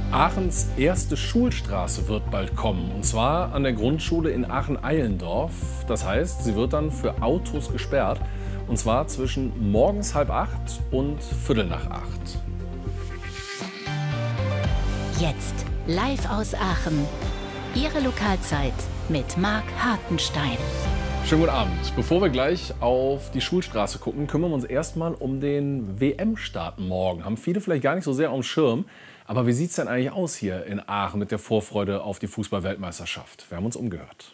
Aachens erste Schulstraße wird bald kommen, und zwar an der Grundschule in Aachen-Eilendorf. Das heißt, sie wird dann für Autos gesperrt, und zwar zwischen morgens 7:30 und 7:45. Jetzt live aus Aachen. Ihre Lokalzeit mit Marc Hartenstein. Schönen guten Abend. Bevor wir gleich auf die Schulstraße gucken, kümmern wir uns erstmal um den WM-Start morgen. Haben viele vielleicht gar nicht so sehr auf dem Schirm. Aber wie sieht es denn eigentlich aus hier in Aachen mit der Vorfreude auf die Fußball-Weltmeisterschaft? Wir haben uns umgehört.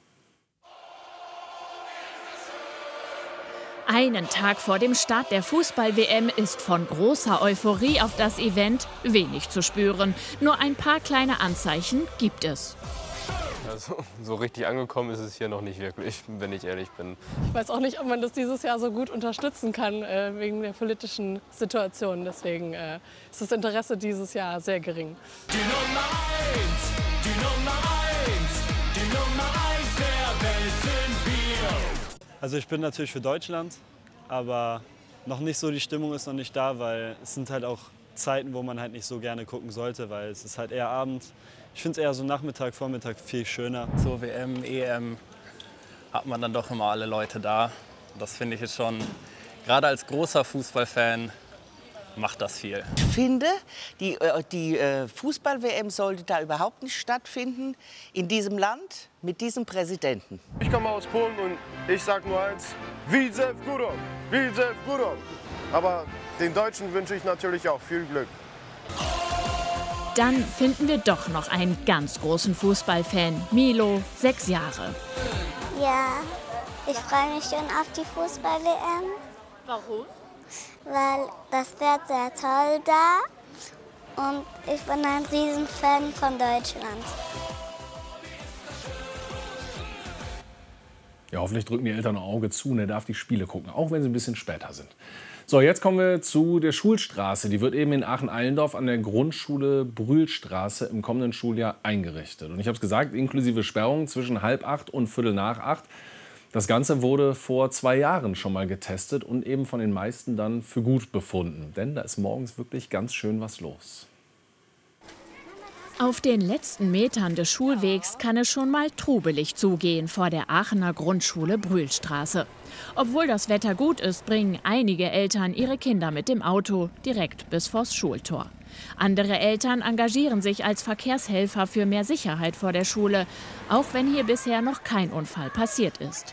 Einen Tag vor dem Start der Fußball-WM ist von großer Euphorie auf das Event wenig zu spüren. Nur ein paar kleine Anzeichen gibt es. Also, so richtig angekommen ist es hier noch nicht wirklich, wenn ich ehrlich bin. Ich weiß auch nicht, ob man das dieses Jahr so gut unterstützen kann wegen der politischen Situation. Deswegen ist das Interesse dieses Jahr sehr gering. Die Nummer 1, die Nummer 1, die Nummer 1 der Welt sind wir. Also ich bin natürlich für Deutschland, aber noch nicht so, die Stimmung ist noch nicht da, weil es sind halt auch Zeiten, wo man halt nicht so gerne gucken sollte, weil es ist halt eher Abend. Ich finde es eher so Nachmittag, Vormittag viel schöner. Zur WM, EM hat man dann doch immer alle Leute da. Das finde ich jetzt schon, gerade als großer Fußballfan, macht das viel. Ich finde, die Fußball-WM sollte da überhaupt nicht stattfinden, in diesem Land, mit diesem Präsidenten. Ich komme aus Polen und ich sage nur eins, Widzew Góra, Widzew Góra. Aber den Deutschen wünsche ich natürlich auch viel Glück. Dann finden wir doch noch einen ganz großen Fußballfan, Milo, 6 Jahre. Ja, ich freue mich schon auf die Fußball-WM. Warum? Weil das wird sehr toll da und ich bin ein Riesenfan von Deutschland. Ja, hoffentlich drücken die Eltern ein Auge zu und er darf die Spiele gucken, auch wenn sie ein bisschen später sind. So, jetzt kommen wir zu der Schulstraße. Die wird eben in Aachen-Eilendorf an der Grundschule Brühlstraße im kommenden Schuljahr eingerichtet. Und ich habe es gesagt, inklusive Sperrung zwischen 7:30 und 7:45. Das Ganze wurde vor 2 Jahren schon mal getestet und eben von den meisten dann für gut befunden. Denn da ist morgens wirklich ganz schön was los. Auf den letzten Metern des Schulwegs kann es schon mal trubelig zugehen vor der Aachener Grundschule Brühlstraße. Obwohl das Wetter gut ist, bringen einige Eltern ihre Kinder mit dem Auto direkt bis vors Schultor. Andere Eltern engagieren sich als Verkehrshelfer für mehr Sicherheit vor der Schule, auch wenn hier bisher noch kein Unfall passiert ist.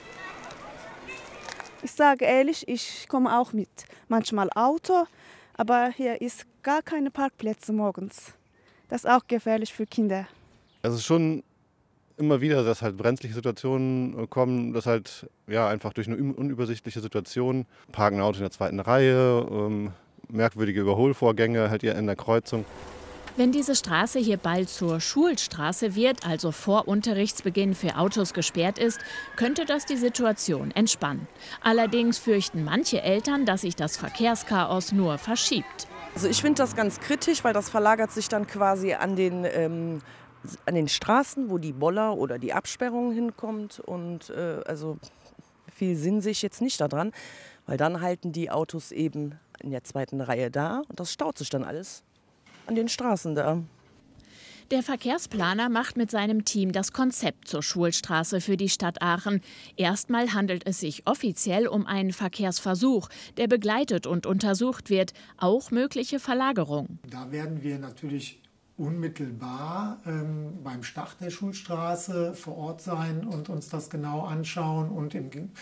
Ich sage ehrlich, ich komme auch mit. Manchmal Auto, aber hier ist gar keine Parkplätze morgens. Das ist auch gefährlich für Kinder. Es ist schon immer wieder, dass halt brenzliche Situationen kommen, dass halt ja, einfach durch eine unübersichtliche Situation, parken Auto in der zweiten Reihe, merkwürdige Überholvorgänge halt hier in der Kreuzung. Wenn diese Straße hier bald zur Schulstraße wird, also vor Unterrichtsbeginn für Autos gesperrt ist, könnte das die Situation entspannen. Allerdings fürchten manche Eltern, dass sich das Verkehrschaos nur verschiebt. Also ich finde das ganz kritisch, weil das verlagert sich dann quasi an den Straßen, wo die Boller oder die Absperrung hinkommt. Und also viel Sinn sehe ich jetzt nicht daran, weil dann halten die Autos eben in der zweiten Reihe da und das staut sich dann alles an den Straßen da. Der Verkehrsplaner macht mit seinem Team das Konzept zur Schulstraße für die Stadt Aachen. Erstmal handelt es sich offiziell um einen Verkehrsversuch, der begleitet und untersucht wird, auch mögliche Verlagerungen. Da werden wir natürlich unmittelbar beim Start der Schulstraße vor Ort sein und uns das genau anschauen und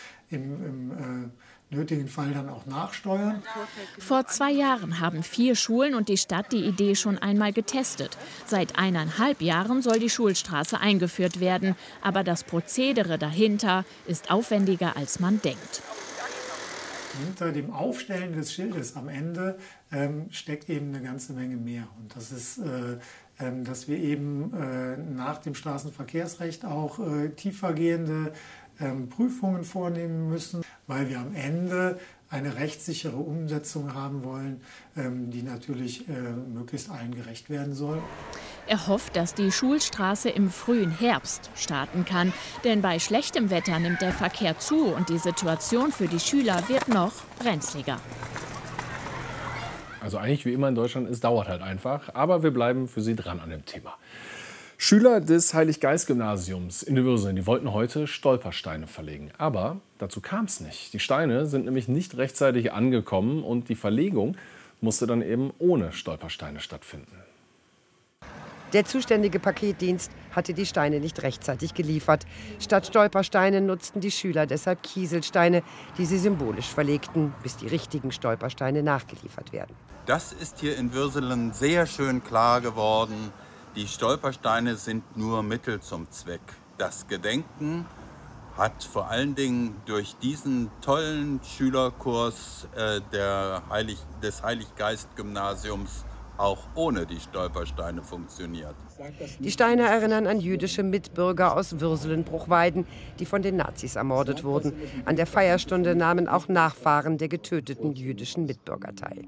im nötigen Fall dann auch nachsteuern. Vor 2 Jahren haben 4 Schulen und die Stadt die Idee schon einmal getestet. Seit 1,5 Jahren soll die Schulstraße eingeführt werden. Aber das Prozedere dahinter ist aufwendiger, als man denkt. Hinter dem Aufstellen des Schildes am Ende steckt eben eine ganze Menge mehr. Und das ist, dass wir eben nach dem Straßenverkehrsrecht auch tiefergehende Prüfungen vornehmen müssen, weil wir am Ende eine rechtssichere Umsetzung haben wollen, die natürlich möglichst allen gerecht werden soll. Er hofft, dass die Schulstraße im frühen Herbst starten kann. Denn bei schlechtem Wetter nimmt der Verkehr zu und die Situation für die Schüler wird noch brenzliger. Also eigentlich wie immer in Deutschland, es dauert halt einfach. Aber wir bleiben für Sie dran an dem Thema. Schüler des Heilig-Geist-Gymnasiums in Würseln, die wollten heute Stolpersteine verlegen. Aber dazu kam es nicht. Die Steine sind nämlich nicht rechtzeitig angekommen und die Verlegung musste dann eben ohne Stolpersteine stattfinden. Der zuständige Paketdienst hatte die Steine nicht rechtzeitig geliefert. Statt Stolpersteine nutzten die Schüler deshalb Kieselsteine, die sie symbolisch verlegten, bis die richtigen Stolpersteine nachgeliefert werden. Das ist hier in Würselen sehr schön klar geworden. Die Stolpersteine sind nur Mittel zum Zweck. Das Gedenken hat vor allen Dingen durch diesen tollen Schülerkurs des Heilig-Geist-Gymnasiums auch ohne die Stolpersteine funktioniert. Die Steine erinnern an jüdische Mitbürger aus Würselen-Bruchweiden, die von den Nazis ermordet wurden. An der Feierstunde nahmen auch Nachfahren der getöteten jüdischen Mitbürger teil.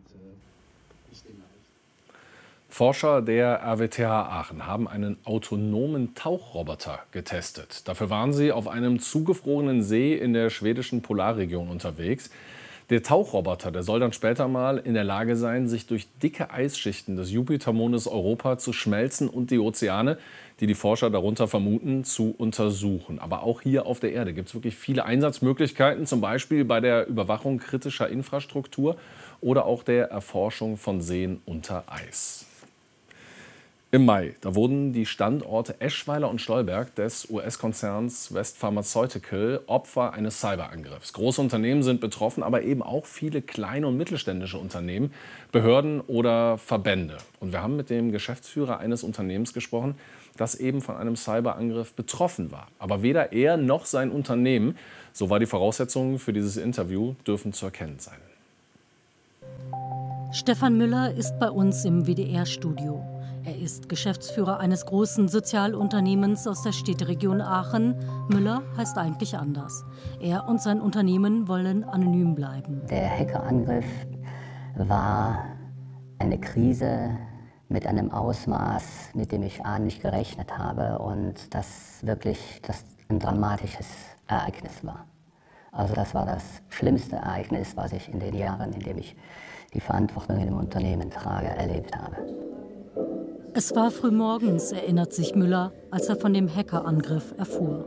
Forscher der RWTH Aachen haben einen autonomen Tauchroboter getestet. Dafür waren sie auf einem zugefrorenen See in der schwedischen Polarregion unterwegs. Der Tauchroboter, der soll dann später mal in der Lage sein, sich durch dicke Eisschichten des Jupitermondes Europa zu schmelzen und die Ozeane, die die Forscher darunter vermuten, zu untersuchen. Aber auch hier auf der Erde gibt es wirklich viele Einsatzmöglichkeiten, zum Beispiel bei der Überwachung kritischer Infrastruktur oder auch der Erforschung von Seen unter Eis. Im Mai, da wurden die Standorte Eschweiler und Stolberg des US-Konzerns West Pharmaceutical Opfer eines Cyberangriffs. Große Unternehmen sind betroffen, aber eben auch viele kleine und mittelständische Unternehmen, Behörden oder Verbände. Und wir haben mit dem Geschäftsführer eines Unternehmens gesprochen, das eben von einem Cyberangriff betroffen war. Aber weder er noch sein Unternehmen, so war die Voraussetzung für dieses Interview, dürfen zu erkennen sein. Stefan Müller ist bei uns im WDR-Studio. Er ist Geschäftsführer eines großen Sozialunternehmens aus der Städteregion Aachen. Müller heißt eigentlich anders. Er und sein Unternehmen wollen anonym bleiben. Der Hackerangriff war eine Krise mit einem Ausmaß, mit dem ich nicht gerechnet habe und das wirklich ein dramatisches Ereignis war. Also das war das schlimmste Ereignis, was ich in den Jahren, in denen ich die Verantwortung in dem Unternehmen trage, erlebt habe. Es war frühmorgens, erinnert sich Müller, als er von dem Hackerangriff erfuhr.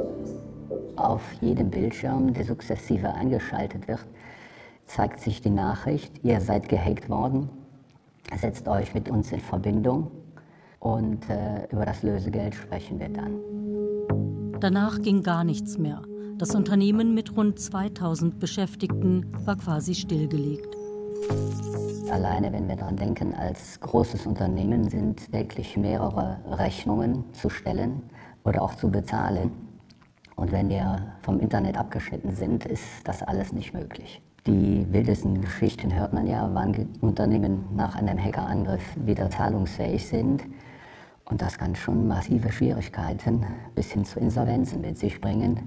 Auf jedem Bildschirm, der sukzessive eingeschaltet wird, zeigt sich die Nachricht, ihr seid gehackt worden, setzt euch mit uns in Verbindung und über das Lösegeld sprechen wir dann. Danach ging gar nichts mehr. Das Unternehmen mit rund 2000 Beschäftigten war quasi stillgelegt. Alleine, wenn wir daran denken, als großes Unternehmen sind täglich mehrere Rechnungen zu stellen oder auch zu bezahlen. Und wenn wir vom Internet abgeschnitten sind, ist das alles nicht möglich. Die wildesten Geschichten hört man ja, wann Unternehmen nach einem Hackerangriff wieder zahlungsfähig sind. Und das kann schon massive Schwierigkeiten bis hin zu Insolvenzen mit sich bringen.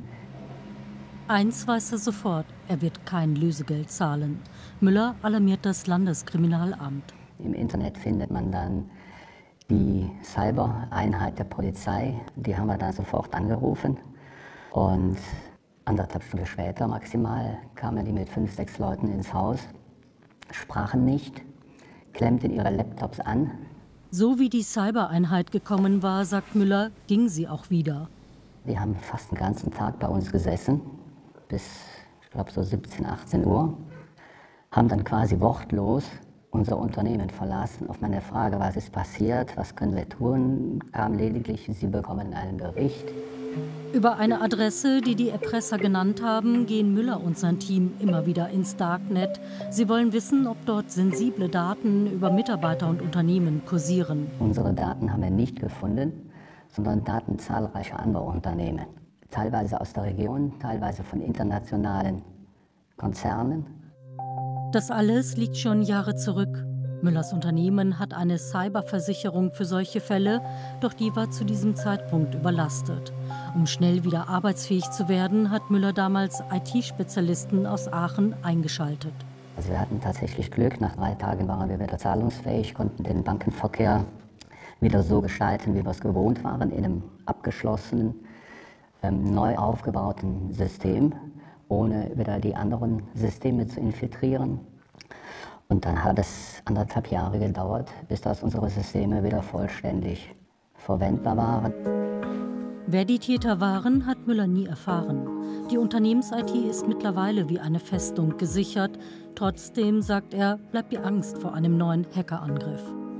Eins weiß er sofort, er wird kein Lösegeld zahlen. Müller alarmiert das Landeskriminalamt. Im Internet findet man dann die Cyber-Einheit der Polizei. Die haben wir dann sofort angerufen. Und 1,5 Stunden später maximal kamen die mit 5, 6 Leuten ins Haus, sprachen nicht, klemmten ihre Laptops an. So wie die Cyber-Einheit gekommen war, sagt Müller, ging sie auch wieder. Die haben fast den ganzen Tag bei uns gesessen, bis, ich glaube, so 17, 18 Uhr. Haben dann quasi wortlos unser Unternehmen verlassen. Auf meine Frage, was ist passiert, was können wir tun, kam lediglich, Sie bekommen einen Bericht. Über eine Adresse, die die Erpresser genannt haben, gehen Müller und sein Team immer wieder ins Darknet. Sie wollen wissen, ob dort sensible Daten über Mitarbeiter und Unternehmen kursieren. Unsere Daten haben wir nicht gefunden, sondern Daten zahlreicher anderer Unternehmen. Teilweise aus der Region, teilweise von internationalen Konzernen. Das alles liegt schon Jahre zurück. Müllers Unternehmen hat eine Cyberversicherung für solche Fälle, doch die war zu diesem Zeitpunkt überlastet. Um schnell wieder arbeitsfähig zu werden, hat Müller damals IT-Spezialisten aus Aachen eingeschaltet. Also wir hatten tatsächlich Glück, nach 3 Tagen waren wir wieder zahlungsfähig, konnten den Bankenverkehr wieder so gestalten, wie wir es gewohnt waren, in einem abgeschlossenen, neu aufgebauten System, ohne wieder die anderen Systeme zu infiltrieren. Und dann hat es 1,5 Jahre gedauert, bis das unsere Systeme wieder vollständig verwendbar waren. Wer die Täter waren, hat Müller nie erfahren. Die Unternehmens-IT ist mittlerweile wie eine Festung gesichert. Trotzdem, sagt er, bleibt die Angst vor einem neuen Hackerangriff.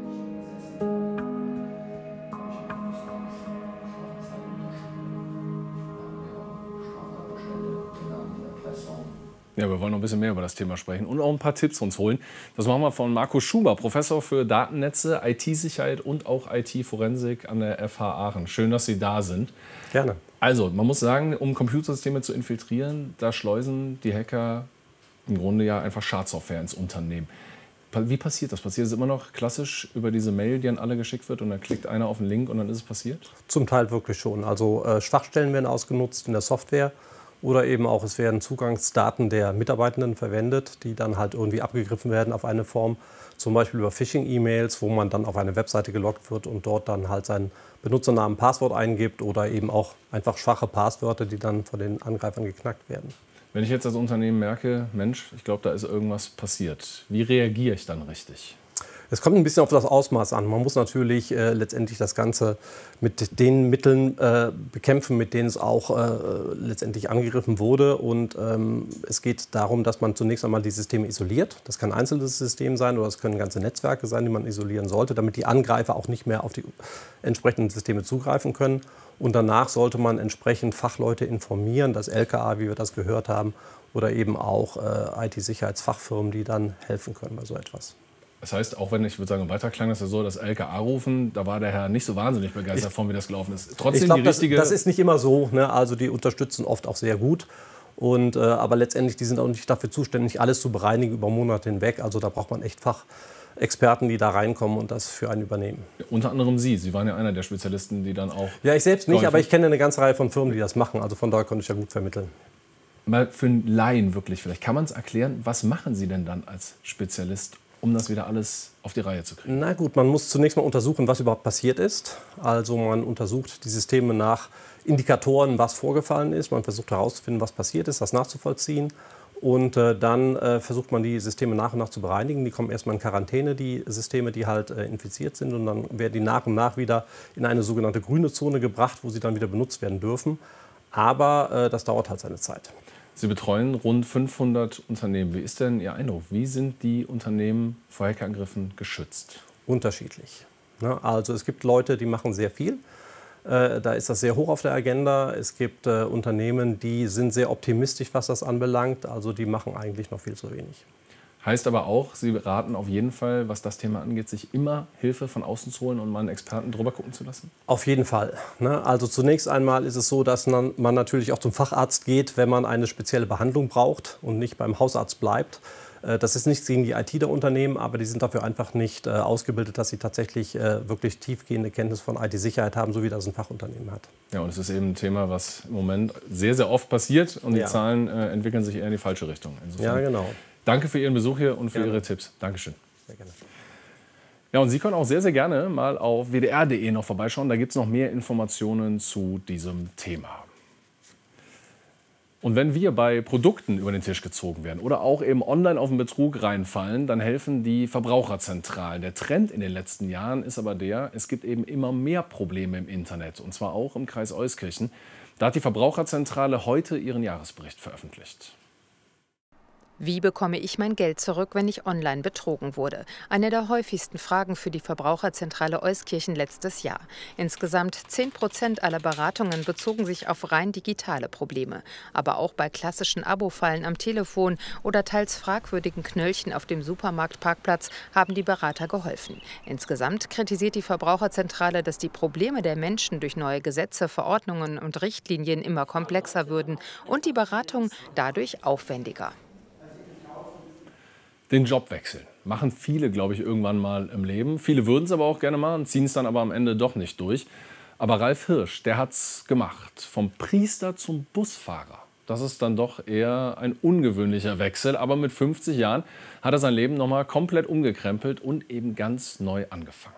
Ja, wir wollen noch ein bisschen mehr über das Thema sprechen und auch ein paar Tipps uns holen. Das machen wir von Markus Schuber, Professor für Datennetze, IT-Sicherheit und auch IT-Forensik an der FH Aachen. Schön, dass Sie da sind. Gerne. Also, man muss sagen, um Computersysteme zu infiltrieren, da schleusen die Hacker im Grunde ja einfach Schadsoftware ins Unternehmen. Wie passiert das? Passiert es immer noch klassisch über diese Mail, die an alle geschickt wird und dann klickt einer auf den Link und dann ist es passiert? Zum Teil wirklich schon. Also Schwachstellen werden ausgenutzt in der Software. Oder eben auch, es werden Zugangsdaten der Mitarbeitenden verwendet, die dann halt irgendwie abgegriffen werden auf eine Form. Zum Beispiel über Phishing-E-Mails, wo man dann auf eine Webseite geloggt wird und dort dann halt seinen Benutzernamen, Passwort eingibt. Oder eben auch einfach schwache Passwörter, die dann von den Angreifern geknackt werden. Wenn ich jetzt als Unternehmen merke, Mensch, ich glaube, da ist irgendwas passiert. Wie reagiere ich dann richtig? Es kommt ein bisschen auf das Ausmaß an. Man muss natürlich letztendlich das Ganze mit den Mitteln bekämpfen, mit denen es auch letztendlich angegriffen wurde. Und es geht darum, dass man zunächst einmal die Systeme isoliert. Das kann ein einzelnes System sein oder es können ganze Netzwerke sein, die man isolieren sollte, damit die Angreifer auch nicht mehr auf die entsprechenden Systeme zugreifen können. Und danach sollte man entsprechend Fachleute informieren, das LKA, wie wir das gehört haben, oder eben auch IT-Sicherheitsfachfirmen, die dann helfen können bei so etwas. Das heißt, auch wenn ich würde sagen, weiter klang das ja so, das LKA rufen, da war der Herr nicht so wahnsinnig begeistert von, wie das gelaufen ist. Trotzdem ich glaub, die richtige. Das ist nicht immer so, ne? Also die unterstützen oft auch sehr gut. Und, aber letztendlich, die sind auch nicht dafür zuständig, alles zu bereinigen über Monate hinweg. Also da braucht man echt Fachexperten, die da reinkommen und das für einen übernehmen. Ja, unter anderem Sie. Sie waren ja einer der Spezialisten, die dann auch. Ja, ich selbst nicht, aber ich kenne eine ganze Reihe von Firmen, die das machen. Also von daher konnte ich ja gut vermitteln. Mal für einen Laien wirklich, vielleicht kann man es erklären, was machen Sie denn dann als Spezialist, um das wieder alles auf die Reihe zu kriegen? Na gut, man muss zunächst mal untersuchen, was überhaupt passiert ist. Also man untersucht die Systeme nach Indikatoren, was vorgefallen ist. Man versucht herauszufinden, was passiert ist, das nachzuvollziehen. Und dann versucht man die Systeme nach und nach zu bereinigen. Die kommen erstmal in Quarantäne, die Systeme, die halt infiziert sind. Und dann werden die nach und nach wieder in eine sogenannte grüne Zone gebracht, wo sie dann wieder benutzt werden dürfen. Aber das dauert halt seine Zeit. Sie betreuen rund 500 Unternehmen. Wie ist denn Ihr Eindruck? Wie sind die Unternehmen vor Hackerangriffen geschützt? Unterschiedlich. Also es gibt Leute, die machen sehr viel. Da ist das sehr hoch auf der Agenda. Es gibt Unternehmen, die sind sehr optimistisch, was das anbelangt. Also die machen eigentlich noch viel zu wenig. Heißt aber auch, Sie raten auf jeden Fall, was das Thema angeht, sich immer Hilfe von außen zu holen und mal einen Experten drüber gucken zu lassen? Auf jeden Fall. Also zunächst einmal ist es so, dass man natürlich auch zum Facharzt geht, wenn man eine spezielle Behandlung braucht und nicht beim Hausarzt bleibt. Das ist nichts gegen die IT der Unternehmen, aber die sind dafür einfach nicht ausgebildet, dass sie tatsächlich wirklich tiefgehende Kenntnis von IT-Sicherheit haben, so wie das ein Fachunternehmen hat. Ja, und es ist eben ein Thema, was im Moment sehr, sehr oft passiert und die Zahlen entwickeln sich eher in die falsche Richtung. Insofern, ja, genau. Danke für Ihren Besuch hier und für Ihre Tipps. Dankeschön. Sehr gerne. Ja, und Sie können auch sehr, sehr gerne mal auf wdr.de noch vorbeischauen. Da gibt es noch mehr Informationen zu diesem Thema. Und wenn wir bei Produkten über den Tisch gezogen werden oder auch eben online auf den Betrug reinfallen, dann helfen die Verbraucherzentralen. Der Trend in den letzten Jahren ist aber es gibt eben immer mehr Probleme im Internet, und zwar auch im Kreis Euskirchen. Da hat die Verbraucherzentrale heute ihren Jahresbericht veröffentlicht. Wie bekomme ich mein Geld zurück, wenn ich online betrogen wurde? Eine der häufigsten Fragen für die Verbraucherzentrale Euskirchen letztes Jahr. Insgesamt 10% aller Beratungen bezogen sich auf rein digitale Probleme. Aber auch bei klassischen Abo-Fallen am Telefon oder teils fragwürdigen Knöllchen auf dem Supermarktparkplatz haben die Berater geholfen. Insgesamt kritisiert die Verbraucherzentrale, dass die Probleme der Menschen durch neue Gesetze, Verordnungen und Richtlinien immer komplexer würden und die Beratung dadurch aufwendiger. Den Job wechseln machen viele, glaube ich, irgendwann mal im Leben. Viele würden es aber auch gerne machen, ziehen es dann aber am Ende doch nicht durch. Aber Ralf Hirsch, der hat es gemacht. Vom Priester zum Busfahrer. Das ist dann doch eher ein ungewöhnlicher Wechsel. Aber mit 50 Jahren hat er sein Leben noch mal komplett umgekrempelt und eben ganz neu angefangen.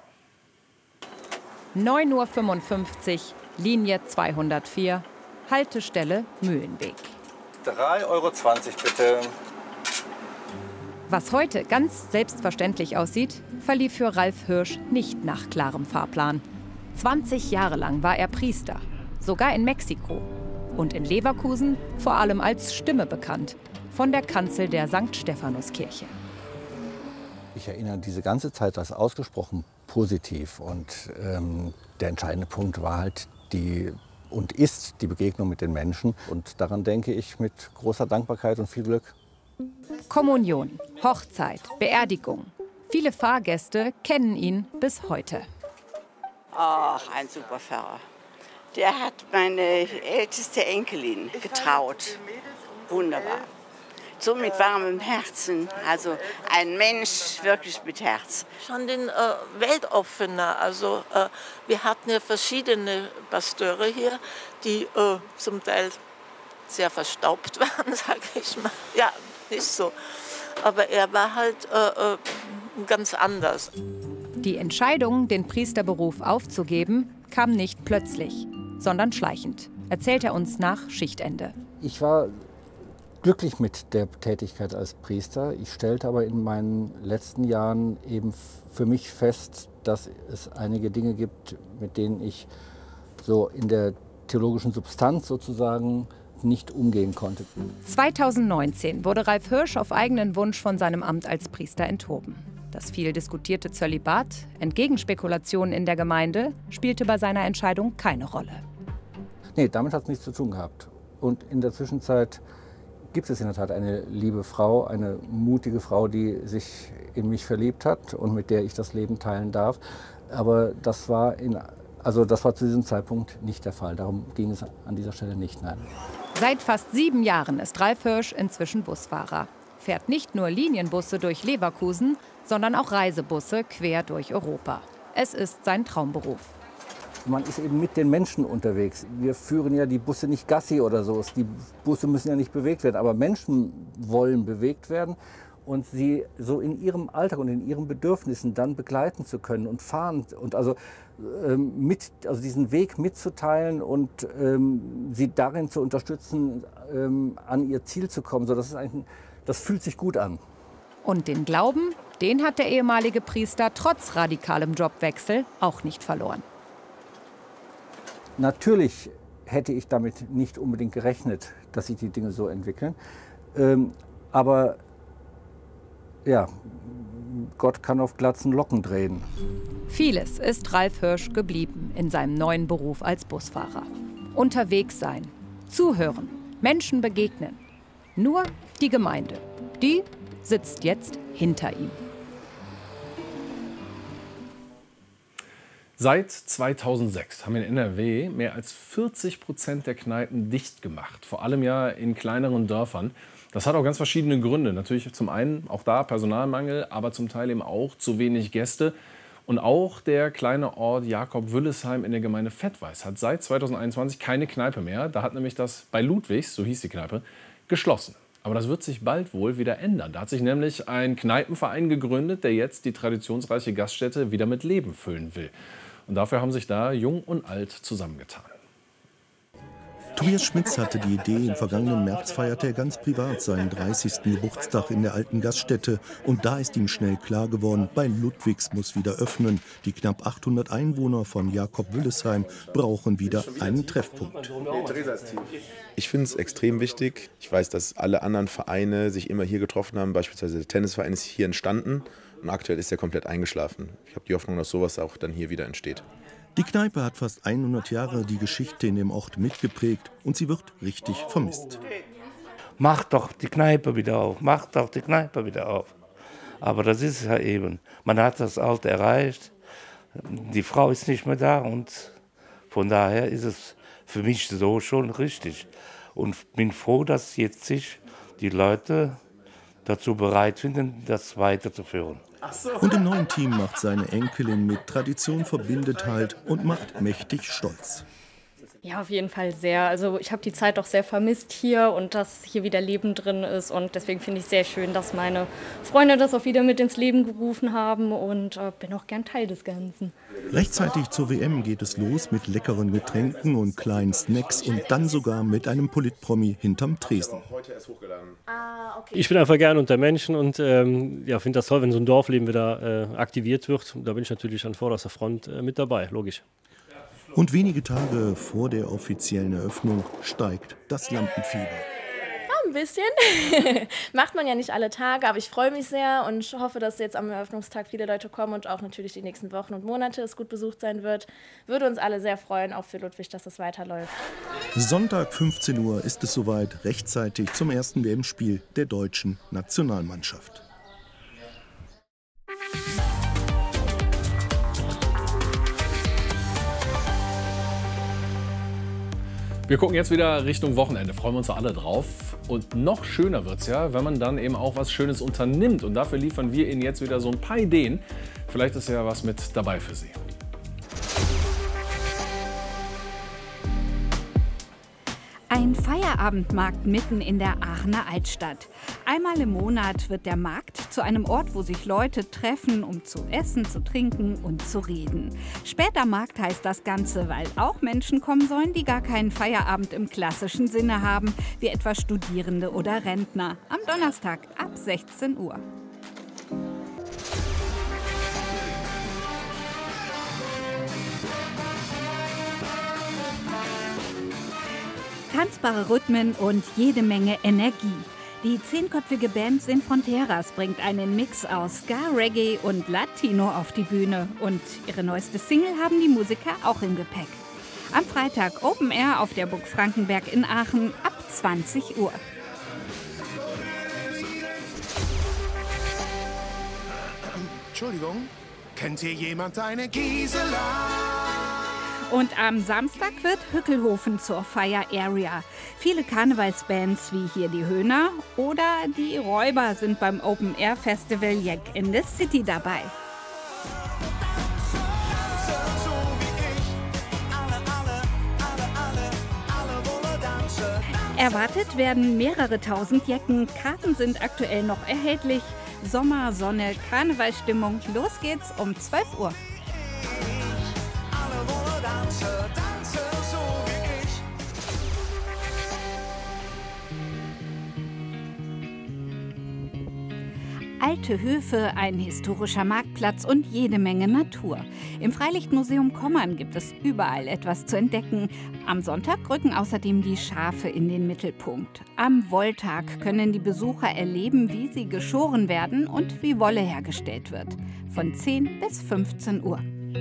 9:55 Uhr, Linie 204, Haltestelle Mühlenweg. 3,20 € bitte. Was heute ganz selbstverständlich aussieht, verlief für Ralf Hirsch nicht nach klarem Fahrplan. 20 Jahre lang war er Priester, sogar in Mexiko. Und in Leverkusen vor allem als Stimme bekannt, von der Kanzel der St. Stephanuskirche. Ich erinnere diese ganze Zeit als ausgesprochen positiv. Und der entscheidende Punkt war halt die Begegnung mit den Menschen. Und daran denke ich mit großer Dankbarkeit und viel Glück. Kommunion, Hochzeit, Beerdigung. Viele Fahrgäste kennen ihn bis heute. Ach, ein super Pfarrer. Der hat meine älteste Enkelin getraut. Wunderbar. So mit warmem Herzen. Also ein Mensch wirklich mit Herz. Schon den Weltoffener. Also wir hatten ja verschiedene Pasteure hier, die zum Teil sehr verstaubt waren, sage ich mal. Ja, nicht so. Aber er war halt ganz anders. Die Entscheidung, den Priesterberuf aufzugeben, kam nicht plötzlich, sondern schleichend, erzählt er uns nach Schichtende. Ich war glücklich mit der Tätigkeit als Priester. Ich stellte aber in meinen letzten Jahren eben für mich fest, dass es einige Dinge gibt, mit denen ich so in der theologischen Substanz sozusagen nicht umgehen konnte. 2019 wurde Ralf Hirsch auf eigenen Wunsch von seinem Amt als Priester enthoben. Das viel diskutierte Zölibat, entgegen Spekulationen in der Gemeinde, spielte bei seiner Entscheidung keine Rolle. Nee, damit hat es nichts zu tun gehabt. Und in der Zwischenzeit gibt es in der Tat eine liebe Frau, eine mutige Frau, die sich in mich verliebt hat und mit der ich das Leben teilen darf. Aber das war zu diesem Zeitpunkt nicht der Fall. Darum ging es an dieser Stelle nicht, nein. Seit fast 7 Jahren ist Ralf Hirsch inzwischen Busfahrer. Fährt nicht nur Linienbusse durch Leverkusen, sondern auch Reisebusse quer durch Europa. Es ist sein Traumberuf. Man ist eben mit den Menschen unterwegs. Wir führen ja die Busse nicht Gassi oder so. Die Busse müssen ja nicht bewegt werden, aber Menschen wollen bewegt werden. Und sie so in ihrem Alltag und in ihren Bedürfnissen dann begleiten zu können und fahren und also diesen Weg mitzuteilen und sie darin zu unterstützen, an ihr Ziel zu kommen. So, das fühlt sich gut an. Und den Glauben, den hat der ehemalige Priester trotz radikalem Jobwechsel auch nicht verloren. Natürlich hätte ich damit nicht unbedingt gerechnet, dass sich die Dinge so entwickeln. Aber ja, Gott kann auf glatzen Locken drehen. Vieles ist Ralf Hirsch geblieben in seinem neuen Beruf als Busfahrer. Unterwegs sein, zuhören, Menschen begegnen. Nur die Gemeinde, die sitzt jetzt hinter ihm. Seit 2006 haben in NRW mehr als 40% der Kneipen dicht gemacht. Vor allem ja in kleineren Dörfern. Das hat auch ganz verschiedene Gründe. Natürlich zum einen auch da Personalmangel, aber zum Teil eben auch zu wenig Gäste. Und auch der kleine Ort Jakob-Wüllesheim in der Gemeinde Vettweiß hat seit 2021 keine Kneipe mehr. Da hat nämlich das bei Ludwigs, so hieß die Kneipe, geschlossen. Aber das wird sich bald wohl wieder ändern. Da hat sich nämlich ein Kneipenverein gegründet, der jetzt die traditionsreiche Gaststätte wieder mit Leben füllen will. Und dafür haben sich da Jung und Alt zusammengetan. Tobias Schmitz hatte die Idee, im vergangenen März feierte er ganz privat seinen 30. Geburtstag in der alten Gaststätte. Und da ist ihm schnell klar geworden, bei Ludwigs muss wieder öffnen. Die knapp 800 Einwohner von Jakob-Wüllesheim brauchen wieder einen Treffpunkt. Ich finde es extrem wichtig. Ich weiß, dass alle anderen Vereine sich immer hier getroffen haben. Beispielsweise der Tennisverein ist hier entstanden und aktuell ist er komplett eingeschlafen. Ich habe die Hoffnung, dass sowas auch dann hier wieder entsteht. Die Kneipe hat fast 100 Jahre die Geschichte in dem Ort mitgeprägt und sie wird richtig vermisst. Macht doch die Kneipe wieder auf, macht doch die Kneipe wieder auf. Aber das ist ja eben, man hat das Alter erreicht, die Frau ist nicht mehr da und von daher ist es für mich so schon richtig. Und bin froh, dass jetzt sich die Leute dazu bereit finden, das weiterzuführen. Und im neuen Team macht seine Enkelin mit Tradition verbindet Halt und macht mächtig stolz. Ja, auf jeden Fall sehr. Also ich habe die Zeit doch sehr vermisst hier und dass hier wieder Leben drin ist. Und deswegen finde ich es sehr schön, dass meine Freunde das auch wieder mit ins Leben gerufen haben und bin auch gern Teil des Ganzen. Rechtzeitig zur WM geht es los mit leckeren Getränken und kleinen Snacks und dann sogar mit einem Politpromi hinterm Tresen. Ich bin einfach gern unter Menschen und finde das toll, wenn so ein Dorfleben wieder aktiviert wird. Da bin ich natürlich an vorderster Front mit dabei, logisch. Und wenige Tage vor der offiziellen Eröffnung steigt das Lampenfieber. Ja, ein bisschen. Macht man ja nicht alle Tage, aber ich freue mich sehr und hoffe, dass jetzt am Eröffnungstag viele Leute kommen und auch natürlich die nächsten Wochen und Monate es gut besucht sein wird. Würde uns alle sehr freuen, auch für Ludwig, dass es weiterläuft. Sonntag 15 Uhr ist es soweit, rechtzeitig zum ersten WM-Spiel der deutschen Nationalmannschaft. Wir gucken jetzt wieder Richtung Wochenende, freuen wir uns alle drauf. Und noch schöner wird es ja, wenn man dann eben auch was Schönes unternimmt. Und dafür liefern wir Ihnen jetzt wieder so ein paar Ideen. Vielleicht ist ja was mit dabei für Sie. Ein Feierabendmarkt mitten in der Aachener Altstadt. Einmal im Monat wird der Markt zu einem Ort, wo sich Leute treffen, um zu essen, zu trinken und zu reden. Später Markt heißt das Ganze, weil auch Menschen kommen sollen, die gar keinen Feierabend im klassischen Sinne haben, wie etwa Studierende oder Rentner. Am Donnerstag ab 16 Uhr. Tanzbare Rhythmen und jede Menge Energie. Die 10-köpfige Band Sin Fronteras bringt einen Mix aus Ska, Reggae und Latino auf die Bühne. Und ihre neueste Single haben die Musiker auch im Gepäck. Am Freitag Open Air auf der Burg Frankenberg in Aachen ab 20 Uhr. Entschuldigung, kennt hier jemand eine Gisela? Und am Samstag wird Hückelhofen zur Fire Area. Viele Karnevalsbands wie hier die Höhner oder die Räuber sind beim Open Air Festival Jack in the City dabei. Erwartet werden mehrere tausend Jecken. Karten sind aktuell noch erhältlich. Sommer, Sonne, Karnevalsstimmung. Los geht's um 12 Uhr. Alte Höfe, ein historischer Marktplatz und jede Menge Natur. Im Freilichtmuseum Kommern gibt es überall etwas zu entdecken. Am Sonntag rücken außerdem die Schafe in den Mittelpunkt. Am Wolltag können die Besucher erleben, wie sie geschoren werden und wie Wolle hergestellt wird. Von 10 bis 15 Uhr.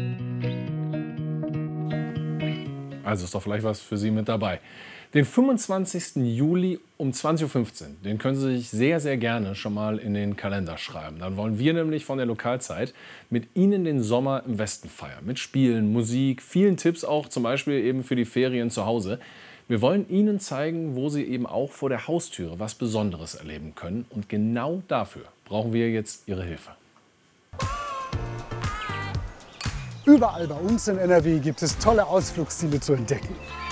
Also ist doch vielleicht was für Sie mit dabei. Den 25. Juli um 20.15 Uhr, den können Sie sich sehr, sehr gerne schon mal in den Kalender schreiben. Dann wollen wir nämlich von der Lokalzeit mit Ihnen den Sommer im Westen feiern. Mit Spielen, Musik, vielen Tipps auch, zum Beispiel eben für die Ferien zu Hause. Wir wollen Ihnen zeigen, wo Sie eben auch vor der Haustüre was Besonderes erleben können. Und genau dafür brauchen wir jetzt Ihre Hilfe. Überall bei uns in NRW gibt es tolle Ausflugsziele zu entdecken.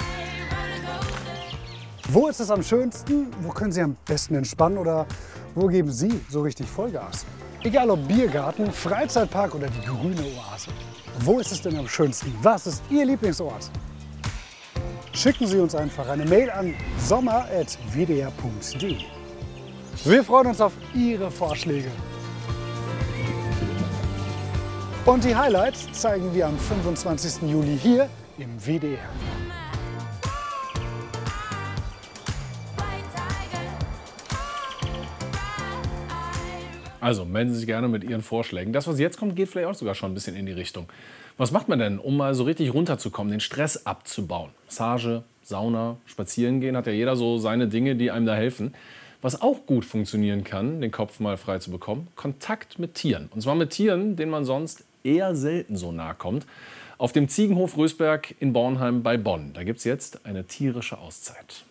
Wo ist es am schönsten? Wo können Sie am besten entspannen oder wo geben Sie so richtig Vollgas? Egal ob Biergarten, Freizeitpark oder die grüne Oase. Wo ist es denn am schönsten? Was ist Ihr Lieblingsort? Schicken Sie uns einfach eine Mail an sommer@wdr.de. Wir freuen uns auf Ihre Vorschläge. Und die Highlights zeigen wir am 25. Juli hier im WDR. Also melden Sie sich gerne mit Ihren Vorschlägen. Das, was jetzt kommt, geht vielleicht auch sogar schon ein bisschen in die Richtung. Was macht man denn, um mal so richtig runterzukommen, den Stress abzubauen? Massage, Sauna, spazieren gehen, hat ja jeder so seine Dinge, die einem da helfen. Was auch gut funktionieren kann, den Kopf mal frei zu bekommen, Kontakt mit Tieren. Und zwar mit Tieren, denen man sonst eher selten so nahe kommt. Auf dem Ziegenhof Rösberg in Bornheim bei Bonn. Da gibt es jetzt eine tierische Auszeit.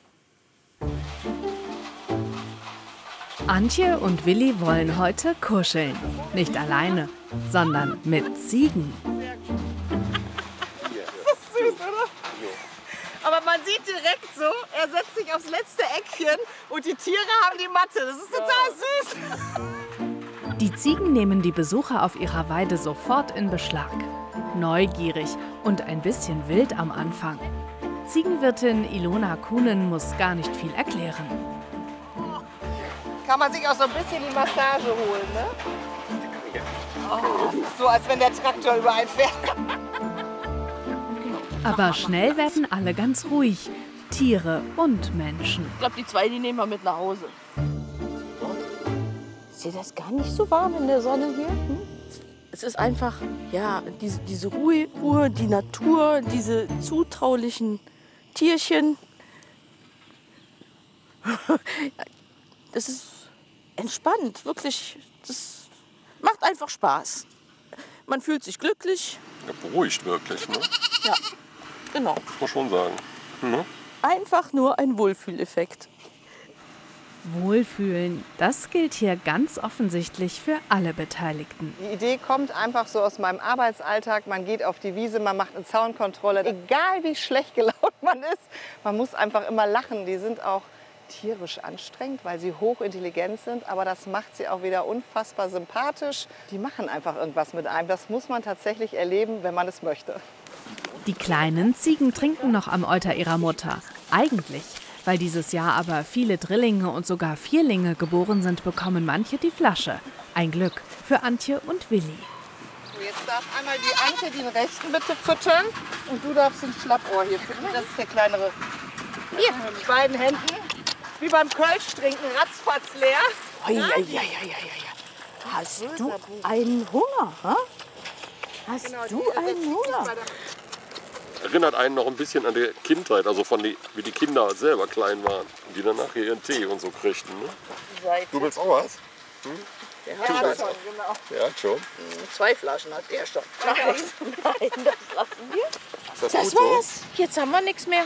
Antje und Willi wollen heute kuscheln. Nicht alleine, sondern mit Ziegen. Das ist süß, oder? Aber man sieht direkt so, er setzt sich aufs letzte Eckchen und die Tiere haben die Matte. Das ist total süß. Die Ziegen nehmen die Besucher auf ihrer Weide sofort in Beschlag. Neugierig und ein bisschen wild am Anfang. Ziegenwirtin Ilona Kuhnen muss gar nicht viel erklären. Kann man sich auch so ein bisschen die Massage holen, ne? Oh, das ist so, als wenn der Traktor über einen fährt. Aber schnell werden alle ganz ruhig. Tiere und Menschen. Ich glaube, die zwei, die nehmen wir mit nach Hause. Ist dir das gar nicht so warm in der Sonne hier? Hm? Es ist einfach, ja, diese Ruhe, die Natur, diese zutraulichen Tierchen. Das ist entspannt, wirklich. Das macht einfach Spaß. Man fühlt sich glücklich. Ja, beruhigt wirklich, ne? Ja, genau. Muss man schon sagen. Ne? Einfach nur ein Wohlfühleffekt. Wohlfühlen, das gilt hier ganz offensichtlich für alle Beteiligten. Die Idee kommt einfach so aus meinem Arbeitsalltag. Man geht auf die Wiese, man macht eine Zaunkontrolle. Egal wie schlecht gelaunt man ist, man muss einfach immer lachen. Die sind auch tierisch anstrengend, weil sie hochintelligent sind. Aber das macht sie auch wieder unfassbar sympathisch. Die machen einfach irgendwas mit einem. Das muss man tatsächlich erleben, wenn man es möchte. Die kleinen Ziegen trinken noch am Euter ihrer Mutter. Eigentlich. Weil dieses Jahr aber viele Drillinge und sogar Vierlinge geboren sind, bekommen manche die Flasche. Ein Glück für Antje und Willi. So, jetzt darf einmal die Antje den rechten bitte füttern und du darfst den Schlappohr hier füttern. Das ist der kleinere. Hier, mit beiden Händen. Wie beim Kölsch trinken, ratzfatz leer. Hast du einen Hunger? Ha? Hast du einen Hunger? Erinnert einen noch ein bisschen an die Kindheit, also wie die Kinder selber klein waren und die dann nachher ihren Tee und so kriegten. Ne? Du willst auch was? Hm? Der hat schon, genau. Der hat schon. 2 Flaschen hat der schon. Nein, das lassen wir. Das war's. So? Jetzt haben wir nichts mehr.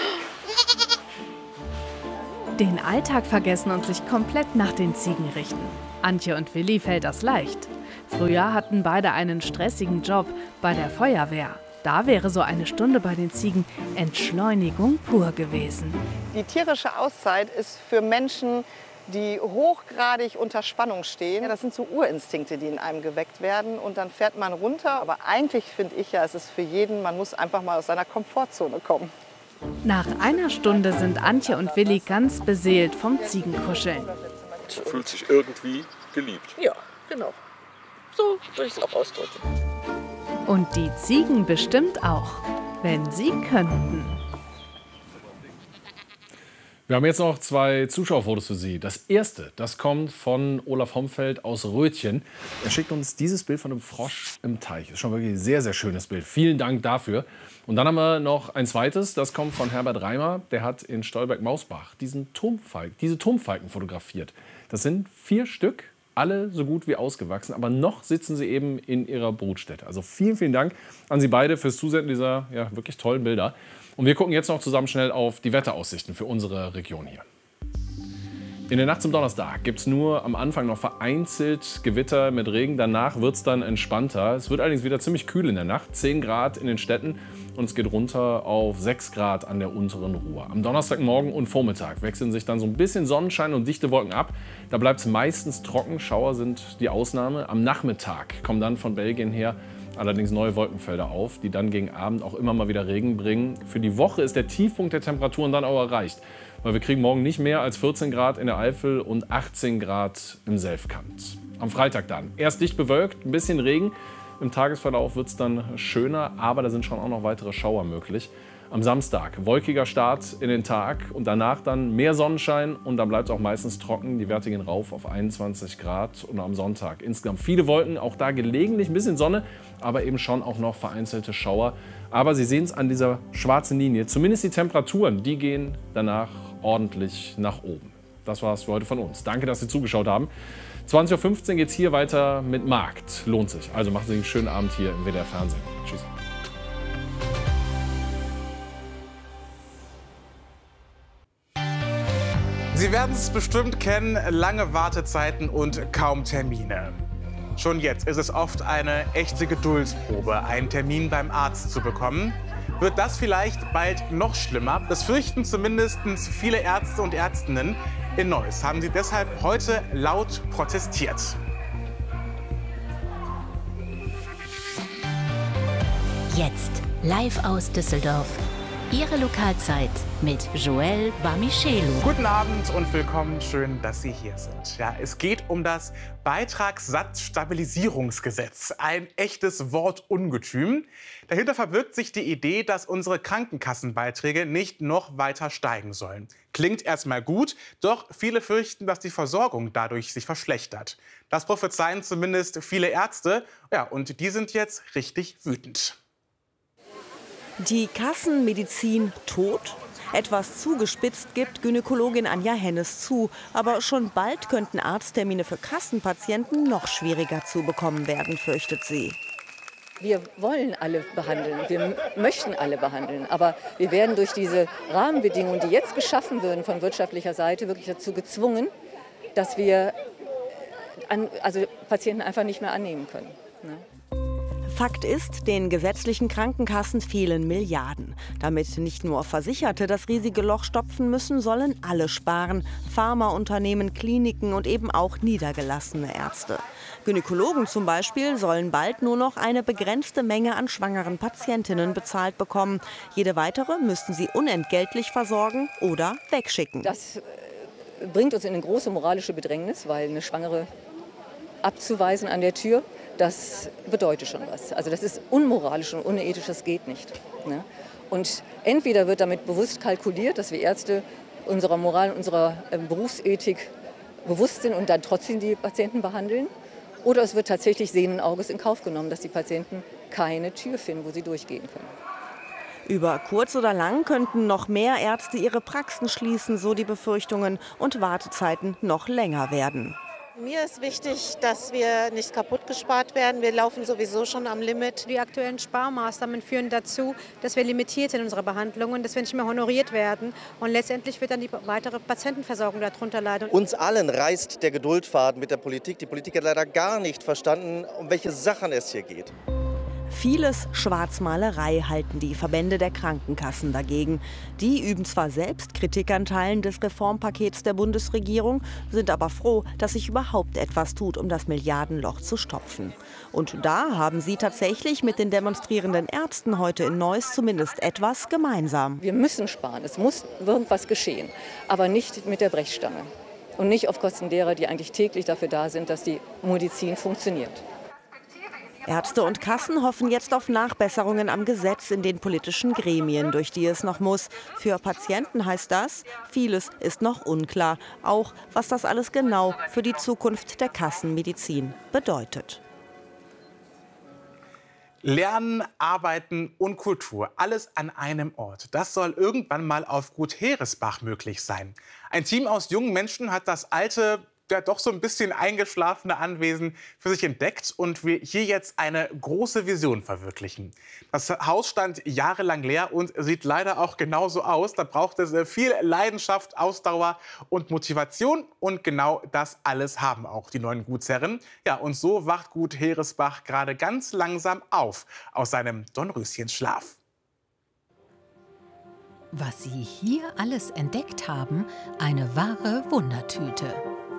Den Alltag vergessen und sich komplett nach den Ziegen richten. Antje und Willi fällt das leicht. Früher hatten beide einen stressigen Job bei der Feuerwehr. Da wäre so eine Stunde bei den Ziegen Entschleunigung pur gewesen. Die tierische Auszeit ist für Menschen, die hochgradig unter Spannung stehen. Das sind so Urinstinkte, die in einem geweckt werden. Und dann fährt man runter. Aber eigentlich finde ich ja, es ist für jeden, man muss einfach mal aus seiner Komfortzone kommen. Nach einer Stunde sind Antje und Willi ganz beseelt vom Ziegenkuscheln. Man fühlt sich irgendwie geliebt. Ja, genau. So würde ich es auch ausdrücken. Und die Ziegen bestimmt auch, wenn sie könnten. Wir haben jetzt noch 2 Zuschauerfotos für Sie. Das erste, das kommt von Olaf Homfeld aus Rötchen. Er schickt uns dieses Bild von einem Frosch im Teich. Ist schon wirklich ein sehr, sehr schönes Bild. Vielen Dank dafür. Und dann haben wir noch ein zweites, das kommt von Herbert Reimer. Der hat in Stolberg-Mausbach diese Turmfalken fotografiert. Das sind 4 Stück. Alle so gut wie ausgewachsen, aber noch sitzen sie eben in ihrer Brutstätte. Also vielen, vielen Dank an Sie beide fürs Zusenden dieser wirklich tollen Bilder. Und wir gucken jetzt noch zusammen schnell auf die Wetteraussichten für unsere Region hier. In der Nacht zum Donnerstag gibt es nur am Anfang noch vereinzelt Gewitter mit Regen. Danach wird es dann entspannter. Es wird allerdings wieder ziemlich kühl in der Nacht. 10 Grad in den Städten und es geht runter auf 6 Grad an der unteren Ruhr. Am Donnerstagmorgen und Vormittag wechseln sich dann so ein bisschen Sonnenschein und dichte Wolken ab. Da bleibt es meistens trocken. Schauer sind die Ausnahme. Am Nachmittag kommen dann von Belgien her allerdings neue Wolkenfelder auf, die dann gegen Abend auch immer mal wieder Regen bringen. Für die Woche ist der Tiefpunkt der Temperaturen dann auch erreicht. Weil wir kriegen morgen nicht mehr als 14 Grad in der Eifel und 18 Grad im Selfkant. Am Freitag dann erst dicht bewölkt, ein bisschen Regen. Im Tagesverlauf wird es dann schöner, aber da sind schon auch noch weitere Schauer möglich. Am Samstag wolkiger Start in den Tag und danach dann mehr Sonnenschein und dann bleibt es auch meistens trocken. Die Werte gehen rauf auf 21 Grad und am Sonntag insgesamt viele Wolken, auch da gelegentlich ein bisschen Sonne, aber eben schon auch noch vereinzelte Schauer. Aber Sie sehen es an dieser schwarzen Linie, zumindest die Temperaturen, die gehen danach ordentlich nach oben. Das war's für heute von uns. Danke, dass Sie zugeschaut haben. 20:15 Uhr geht es hier weiter mit Markt. Lohnt sich. Also machen Sie einen schönen Abend hier im WDR Fernsehen. Tschüss. Sie werden es bestimmt kennen, lange Wartezeiten und kaum Termine. Schon jetzt ist es oft eine echte Geduldsprobe, einen Termin beim Arzt zu bekommen. wird das vielleicht bald noch schlimmer. Das fürchten zumindest viele Ärzte und Ärztinnen. In Neuss haben sie deshalb heute laut protestiert. Jetzt live aus Düsseldorf. Ihre Lokalzeit mit Joël Bamichelu. Guten Abend und willkommen. Schön, dass Sie hier sind. Ja, es geht um das Beitragssatzstabilisierungsgesetz. Ein echtes Wortungetüm. Dahinter verbirgt sich die Idee, dass unsere Krankenkassenbeiträge nicht noch weiter steigen sollen. Klingt erstmal gut, doch viele fürchten, dass die Versorgung dadurch sich verschlechtert. Das prophezeien zumindest viele Ärzte. Ja, und die sind jetzt richtig wütend. Die Kassenmedizin tot? Etwas zugespitzt gibt Gynäkologin Anja Hennes zu. Aber schon bald könnten Arzttermine für Kassenpatienten noch schwieriger zu bekommen werden, fürchtet sie. Wir wollen alle behandeln, wir möchten alle behandeln. Aber wir werden durch diese Rahmenbedingungen, die jetzt geschaffen werden von wirtschaftlicher Seite, wirklich dazu gezwungen, dass wir Patienten einfach nicht mehr annehmen können. Ne? Fakt ist, den gesetzlichen Krankenkassen fehlen Milliarden. Damit nicht nur Versicherte das riesige Loch stopfen müssen, sollen alle sparen. Pharmaunternehmen, Kliniken und eben auch niedergelassene Ärzte. Gynäkologen zum Beispiel sollen bald nur noch eine begrenzte Menge an schwangeren Patientinnen bezahlt bekommen. Jede weitere müssten sie unentgeltlich versorgen oder wegschicken. Das bringt uns in eine große moralische Bedrängnis, weil eine Schwangere abzuweisen an der Tür, das bedeutet schon was. Also das ist unmoralisch und unethisch, das geht nicht. Ne? Und entweder wird damit bewusst kalkuliert, dass wir Ärzte unserer Moral, unserer Berufsethik bewusst sind und dann trotzdem die Patienten behandeln. Oder es wird tatsächlich sehenden Auges in Kauf genommen, dass die Patienten keine Tür finden, wo sie durchgehen können. Über kurz oder lang könnten noch mehr Ärzte ihre Praxen schließen, so die Befürchtungen, und Wartezeiten noch länger werden. Mir ist wichtig, dass wir nicht kaputt gespart werden. Wir laufen sowieso schon am Limit. Die aktuellen Sparmaßnahmen führen dazu, dass wir limitiert sind in unserer Behandlungen, dass wir nicht mehr honoriert werden. Und letztendlich wird dann die weitere Patientenversorgung darunter leiden. Uns allen reißt der Geduldfaden mit der Politik. Die Politik hat leider gar nicht verstanden, um welche Sachen es hier geht. Vieles Schwarzmalerei halten die Verbände der Krankenkassen dagegen. Die üben zwar selbst Kritik an Teilen des Reformpakets der Bundesregierung, sind aber froh, dass sich überhaupt etwas tut, um das Milliardenloch zu stopfen. Und da haben sie tatsächlich mit den demonstrierenden Ärzten heute in Neuss zumindest etwas gemeinsam. Wir müssen sparen, es muss irgendwas geschehen, aber nicht mit der Brechstange. Und nicht auf Kosten derer, die eigentlich täglich dafür da sind, dass die Medizin funktioniert. Ärzte und Kassen hoffen jetzt auf Nachbesserungen am Gesetz in den politischen Gremien, durch die es noch muss. Für Patienten heißt das, vieles ist noch unklar. Auch was das alles genau für die Zukunft der Kassenmedizin bedeutet. Lernen, Arbeiten und Kultur, alles an einem Ort. Das soll irgendwann mal auf Gut Heresbach möglich sein. Ein Team aus jungen Menschen hat das alte, ja doch so ein bisschen eingeschlafene Anwesen für sich entdeckt und will hier jetzt eine große Vision verwirklichen. Das Haus stand jahrelang leer und sieht leider auch genauso aus. Da braucht es viel Leidenschaft, Ausdauer und Motivation. Und genau das alles haben auch die neuen Gutsherren. Ja, und so wacht Gut Heresbach gerade ganz langsam auf aus seinem Dornröschenschlaf. Was Sie hier alles entdeckt haben, eine wahre Wundertüte.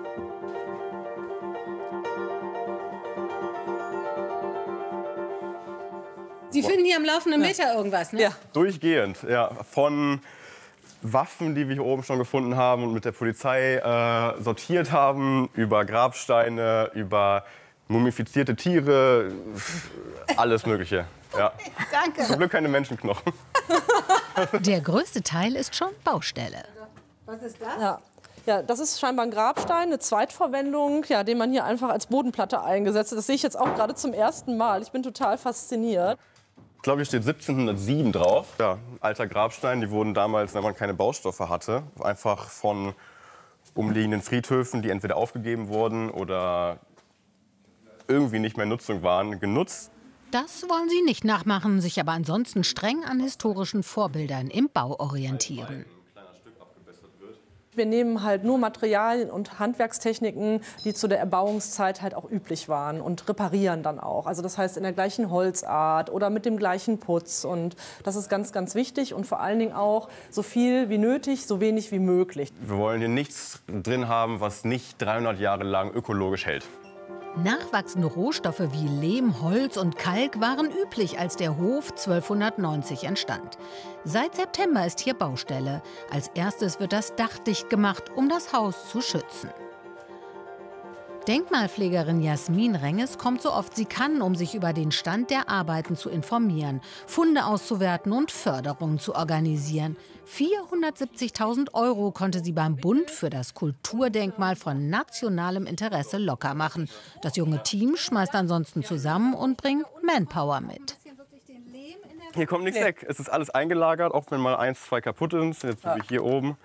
Sie finden hier am laufenden Meter irgendwas, ne? Ja. Durchgehend, ja. Von Waffen, die wir hier oben schon gefunden haben und mit der Polizei sortiert haben, über Grabsteine, über mumifizierte Tiere, alles Mögliche. Ja. Danke. Zum Glück keine Menschenknochen. Der größte Teil ist schon Baustelle. Was ist das? Ja, das ist scheinbar ein Grabstein, eine Zweitverwendung, ja, den man hier einfach als Bodenplatte eingesetzt hat. Das sehe ich jetzt auch gerade zum ersten Mal. Ich bin total fasziniert. Ich glaube, hier steht 1707 drauf. Ja, alter Grabstein, die wurden damals, wenn man keine Baustoffe hatte, einfach von umliegenden Friedhöfen, die entweder aufgegeben wurden oder irgendwie nicht mehr in Nutzung waren, genutzt. Das wollen sie nicht nachmachen, sich aber ansonsten streng an historischen Vorbildern im Bau orientieren. Wir nehmen halt nur Materialien und Handwerkstechniken, die zu der Erbauungszeit halt auch üblich waren und reparieren dann auch. Also das heißt in der gleichen Holzart oder mit dem gleichen Putz. Und das ist ganz, ganz wichtig und vor allen Dingen auch so viel wie nötig, so wenig wie möglich. Wir wollen hier nichts drin haben, was nicht 300 Jahre lang ökologisch hält. Nachwachsende Rohstoffe wie Lehm, Holz und Kalk waren üblich, als der Hof 1290 entstand. Seit September ist hier Baustelle. Als erstes wird das Dach dicht gemacht, um das Haus zu schützen. Denkmalpflegerin Jasmin Renges kommt so oft sie kann, um sich über den Stand der Arbeiten zu informieren, Funde auszuwerten und Förderungen zu organisieren. 470.000 € konnte sie beim Bund für das Kulturdenkmal von nationalem Interesse locker machen. Das junge Team schmeißt ansonsten zusammen und bringt Manpower mit. Hier kommt nichts weg. Es ist alles eingelagert, auch wenn mal 1, 2 kaputt sind. Jetzt bin ich hier oben.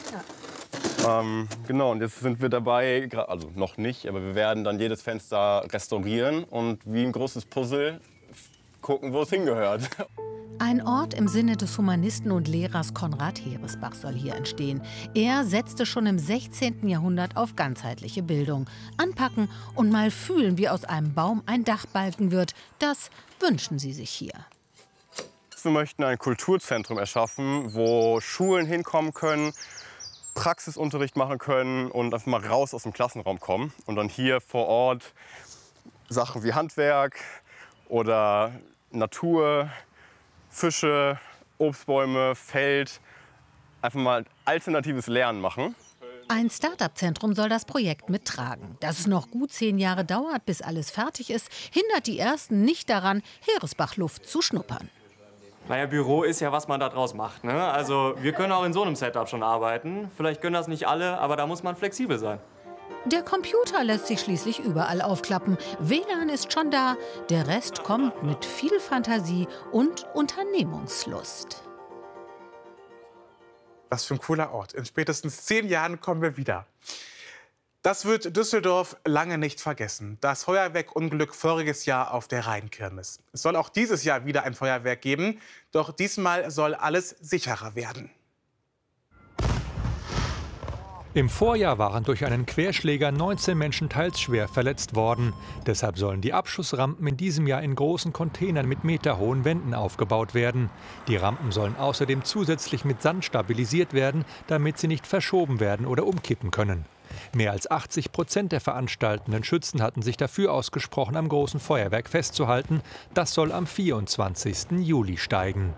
Genau, und jetzt sind wir dabei, also noch nicht, aber wir werden dann jedes Fenster restaurieren und wie ein großes Puzzle gucken, wo es hingehört. Ein Ort im Sinne des Humanisten und Lehrers Konrad Heresbach soll hier entstehen. Er setzte schon im 16. Jahrhundert auf ganzheitliche Bildung. Anpacken und mal fühlen, wie aus einem Baum ein Dachbalken wird, das wünschen sie sich hier. Wir möchten ein Kulturzentrum erschaffen, wo Schulen hinkommen können, Praxisunterricht machen können und einfach mal raus aus dem Klassenraum kommen. Und dann hier vor Ort Sachen wie Handwerk oder Natur, Fische, Obstbäume, Feld, einfach mal alternatives Lernen machen. Ein Start-up-Zentrum soll das Projekt mittragen. Dass es noch gut 10 Jahre dauert, bis alles fertig ist, hindert die Ersten nicht daran, Heresbach-Luft zu schnuppern. Naja, Büro ist ja, was man da draus macht. Ne? Also wir können auch in so einem Setup schon arbeiten. Vielleicht können das nicht alle, aber da muss man flexibel sein. Der Computer lässt sich schließlich überall aufklappen. WLAN ist schon da. Der Rest kommt mit viel Fantasie und Unternehmungslust. Was für ein cooler Ort. In spätestens 10 Jahren kommen wir wieder. Das wird Düsseldorf lange nicht vergessen. Das Feuerwerkunglück voriges Jahr auf der Rheinkirmes. Es soll auch dieses Jahr wieder ein Feuerwerk geben, doch diesmal soll alles sicherer werden. Im Vorjahr waren durch einen Querschläger 19 Menschen teils schwer verletzt worden. Deshalb sollen die Abschussrampen in diesem Jahr in großen Containern mit meterhohen Wänden aufgebaut werden. Die Rampen sollen außerdem zusätzlich mit Sand stabilisiert werden, damit sie nicht verschoben werden oder umkippen können. Mehr als 80% der veranstaltenden Schützen hatten sich dafür ausgesprochen, am großen Feuerwerk festzuhalten. Das soll am 24. Juli steigen.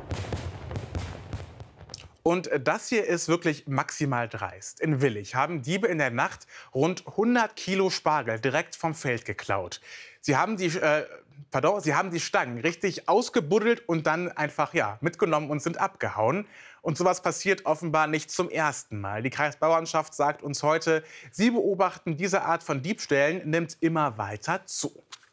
Und das hier ist wirklich maximal dreist. In Willich haben Diebe in der Nacht rund 100 Kilo Spargel direkt vom Feld geklaut. Sie haben die Stangen richtig ausgebuddelt und dann einfach mitgenommen und sind abgehauen. Und sowas passiert offenbar nicht zum ersten Mal. Die Kreisbauernschaft sagt uns heute, sie beobachten, diese Art von Diebstählen nimmt immer weiter zu.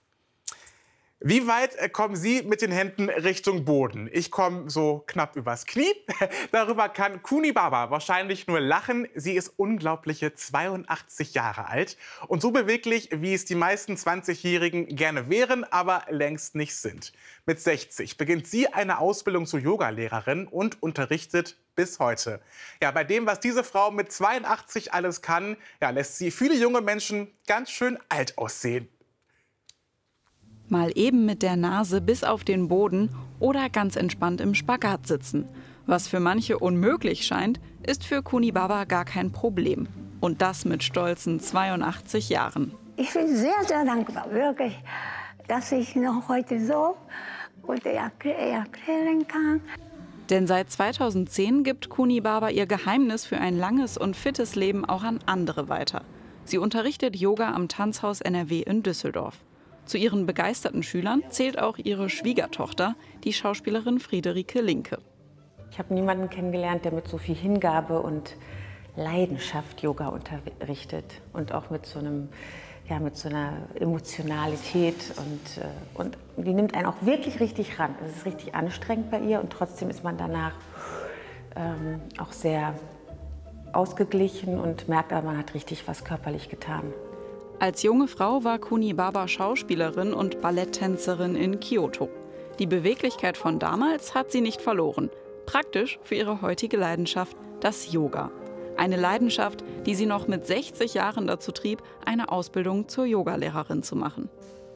Wie weit kommen Sie mit den Händen Richtung Boden? Ich komme so knapp übers Knie. Darüber kann Kuni Baba wahrscheinlich nur lachen. Sie ist unglaubliche 82 Jahre alt und so beweglich, wie es die meisten 20-Jährigen gerne wären, aber längst nicht sind. Mit 60 beginnt sie eine Ausbildung zur Yogalehrerin und unterrichtet bis heute. Ja, bei dem, was diese Frau mit 82 alles kann, lässt sie viele junge Menschen ganz schön alt aussehen. Mal eben mit der Nase bis auf den Boden oder ganz entspannt im Spagat sitzen. Was für manche unmöglich scheint, ist für Kuni Baba gar kein Problem. Und das mit stolzen 82 Jahren. Ich bin sehr, sehr dankbar, wirklich, dass ich noch heute so gut erklären kann. Denn seit 2010 gibt Kuni Baba ihr Geheimnis für ein langes und fittes Leben auch an andere weiter. Sie unterrichtet Yoga am Tanzhaus NRW in Düsseldorf. Zu ihren begeisterten Schülern zählt auch ihre Schwiegertochter, die Schauspielerin Friederike Linke. Ich habe niemanden kennengelernt, der mit so viel Hingabe und Leidenschaft Yoga unterrichtet und auch mit so einer Emotionalität und die nimmt einen auch wirklich richtig ran. Es ist richtig anstrengend bei ihr und trotzdem ist man danach auch sehr ausgeglichen und merkt, man hat richtig was körperlich getan. Als junge Frau war Kuni Baba Schauspielerin und Balletttänzerin in Kyoto. Die Beweglichkeit von damals hat sie nicht verloren. Praktisch für ihre heutige Leidenschaft, das Yoga. Eine Leidenschaft, die sie noch mit 60 Jahren dazu trieb, eine Ausbildung zur Yogalehrerin zu machen.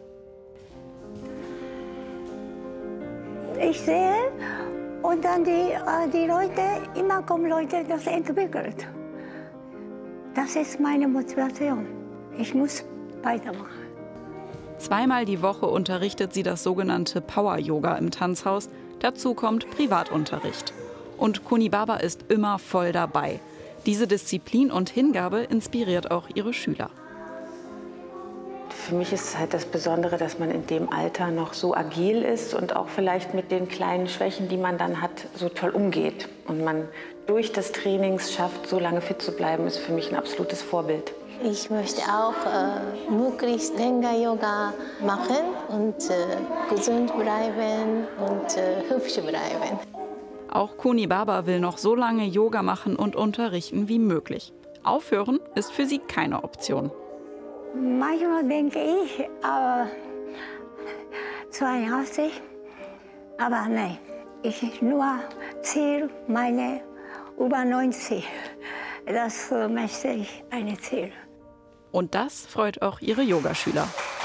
Ich sehe und dann die Leute, immer kommen Leute, das entwickelt. Das ist meine Motivation. Ich muss weitermachen. Zweimal die Woche unterrichtet sie das sogenannte Power-Yoga im Tanzhaus. Dazu kommt Privatunterricht. Und Kuni Baba ist immer voll dabei. Diese Disziplin und Hingabe inspiriert auch ihre Schüler. Für mich ist halt das Besondere, dass man in dem Alter noch so agil ist und auch vielleicht mit den kleinen Schwächen, die man dann hat, so toll umgeht. Und man durch das Training schafft, so lange fit zu bleiben, ist für mich ein absolutes Vorbild. Ich möchte auch möglichst länger Yoga machen und gesund bleiben und hübsch bleiben. Auch Kuni Baba will noch so lange Yoga machen und unterrichten wie möglich. Aufhören ist für sie keine Option. Manchmal denke ich, aber 82, aber nein, ich nur Ziel meine über 90. Das möchte ich ein Ziel. Und das freut auch ihre Yogaschüler.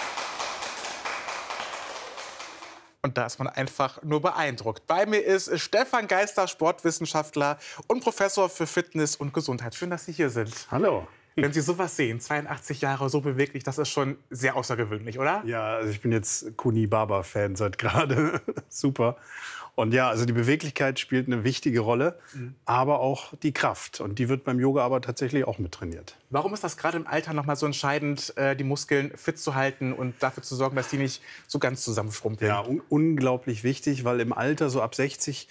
Und da ist man einfach nur beeindruckt. Bei mir ist Stefan Geisler, Sportwissenschaftler und Professor für Fitness und Gesundheit. Schön, dass Sie hier sind. Hallo. Wenn Sie sowas sehen, 82 Jahre, so beweglich, das ist schon sehr außergewöhnlich, oder? Ja, also ich bin jetzt Kuni Baba-Fan seit gerade. Super. Und ja, also die Beweglichkeit spielt eine wichtige Rolle, aber auch die Kraft. Und die wird beim Yoga aber tatsächlich auch mit trainiert. Warum ist das gerade im Alter noch mal so entscheidend, die Muskeln fit zu halten und dafür zu sorgen, dass die nicht so ganz zusammenschrumpeln? Ja, unglaublich wichtig, weil im Alter so ab 60,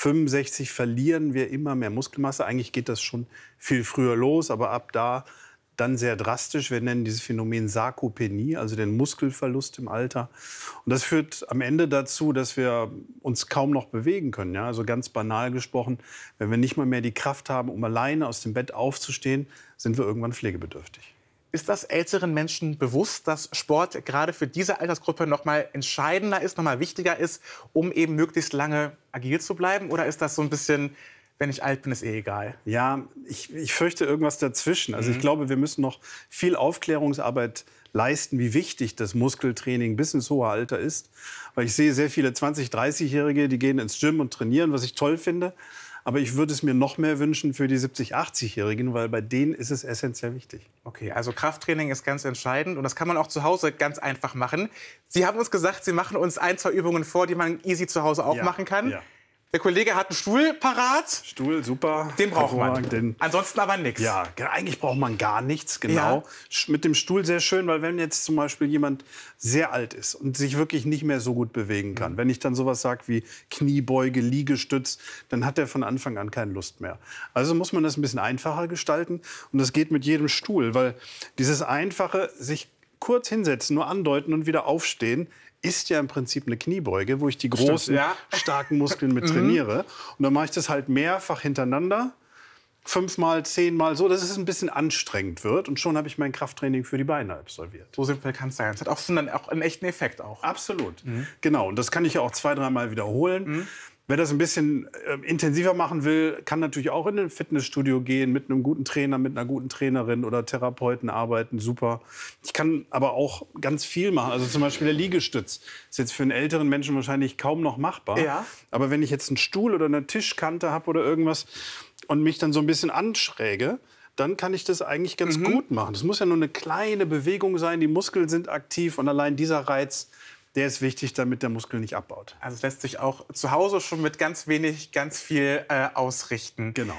65 verlieren wir immer mehr Muskelmasse. Eigentlich geht das schon viel früher los, aber ab da dann sehr drastisch. Wir nennen dieses Phänomen Sarkopenie, also den Muskelverlust im Alter. Und das führt am Ende dazu, dass wir uns kaum noch bewegen können. Ja? Also ganz banal gesprochen, wenn wir nicht mal mehr die Kraft haben, um alleine aus dem Bett aufzustehen, sind wir irgendwann pflegebedürftig. Ist das älteren Menschen bewusst, dass Sport gerade für diese Altersgruppe noch mal entscheidender ist, noch mal wichtiger ist, um eben möglichst lange agil zu bleiben? Oder ist das so ein bisschen, wenn ich alt bin, ist eh egal? Ja, ich fürchte irgendwas dazwischen. Also ich glaube, wir müssen noch viel Aufklärungsarbeit leisten, wie wichtig das Muskeltraining bis ins hohe Alter ist. Weil ich sehe sehr viele 20-, 30-Jährige, die gehen ins Gym und trainieren, was ich toll finde. Aber ich würde es mir noch mehr wünschen für die 70-, 80-Jährigen, weil bei denen ist es essentiell wichtig. Okay, also Krafttraining ist ganz entscheidend und das kann man auch zu Hause ganz einfach machen. Sie haben uns gesagt, Sie machen uns 1, 2 Übungen vor, die man easy zu Hause auch machen kann. Ja. Der Kollege hat einen Stuhl parat. Stuhl, super. Den braucht man. Ansonsten aber nichts. Ja, eigentlich braucht man gar nichts, genau. Ja. Mit dem Stuhl sehr schön, weil wenn jetzt zum Beispiel jemand sehr alt ist und sich wirklich nicht mehr so gut bewegen kann, wenn ich dann sowas sage wie Kniebeuge, Liegestütz, dann hat er von Anfang an keine Lust mehr. Also muss man das ein bisschen einfacher gestalten und das geht mit jedem Stuhl, weil dieses einfache, sich kurz hinsetzen, nur andeuten und wieder aufstehen, ist ja im Prinzip eine Kniebeuge, wo ich die großen, starken Muskeln mit trainiere. Und dann mache ich das halt mehrfach hintereinander, 5-mal, 10-mal so, dass es ein bisschen anstrengend wird. Und schon habe ich mein Krafttraining für die Beine absolviert. So simpel kann es sein. Das hat auch einen echten Effekt auch. Absolut. Genau. Und das kann ich ja auch 2-, 3-mal wiederholen. Wer das ein bisschen intensiver machen will, kann natürlich auch in ein Fitnessstudio gehen, mit einem guten Trainer, mit einer guten Trainerin oder Therapeuten arbeiten, super. Ich kann aber auch ganz viel machen. Also zum Beispiel der Liegestütz ist jetzt für einen älteren Menschen wahrscheinlich kaum noch machbar. Ja. Aber wenn ich jetzt einen Stuhl oder eine Tischkante habe oder irgendwas und mich dann so ein bisschen anschräge, dann kann ich das eigentlich ganz gut machen. Das muss ja nur eine kleine Bewegung sein, die Muskeln sind aktiv und allein dieser Reiz, der ist wichtig, damit der Muskel nicht abbaut. Also es lässt sich auch zu Hause schon mit ganz wenig, ganz viel ausrichten. Genau.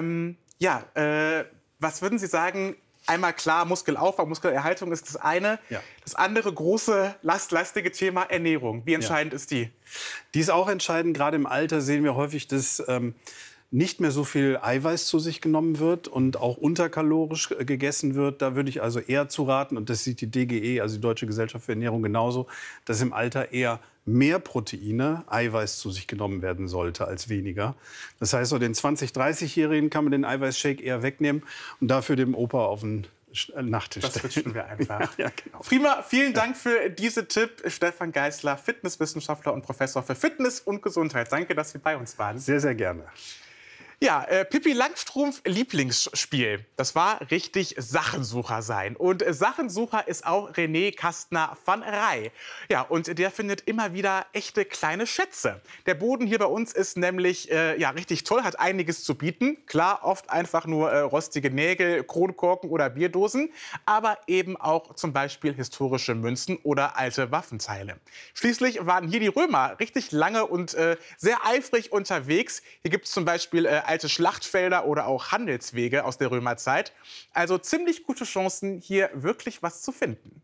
Was würden Sie sagen? Einmal klar, Muskelaufbau, Muskelerhaltung ist das eine. Ja. Das andere große, lastige Thema Ernährung. Wie entscheidend ist die? Die ist auch entscheidend. Gerade im Alter sehen wir häufig, dass nicht mehr so viel Eiweiß zu sich genommen wird und auch unterkalorisch gegessen wird. Da würde ich also eher zu raten, und das sieht die DGE, also die Deutsche Gesellschaft für Ernährung, genauso, dass im Alter eher mehr Proteine, Eiweiß zu sich genommen werden sollte als weniger. Das heißt, so den 20-, 30-Jährigen kann man den Eiweißshake eher wegnehmen und dafür dem Opa auf den Nachttisch stellen. Das switchen wir einfach. Ja, genau. Prima, vielen Dank für diese Tipp. Stefan Geisler, Fitnesswissenschaftler und Professor für Fitness und Gesundheit. Danke, dass Sie bei uns waren. Sehr, sehr gerne. Ja, Pippi Langstrumpf Lieblingsspiel. Das war richtig Sachensucher sein. Und Sachensucher ist auch René Kastner van Rij. Ja, und der findet immer wieder echte kleine Schätze. Der Boden hier bei uns ist nämlich ja, richtig toll, hat einiges zu bieten. Klar, oft einfach nur rostige Nägel, Kronkorken oder Bierdosen, aber eben auch zum Beispiel historische Münzen oder alte Waffenteile. Schließlich waren hier die Römer richtig lange und sehr eifrig unterwegs. Hier gibt es zum Beispiel alte Schlachtfelder oder auch Handelswege aus der Römerzeit. Also ziemlich gute Chancen, hier wirklich was zu finden.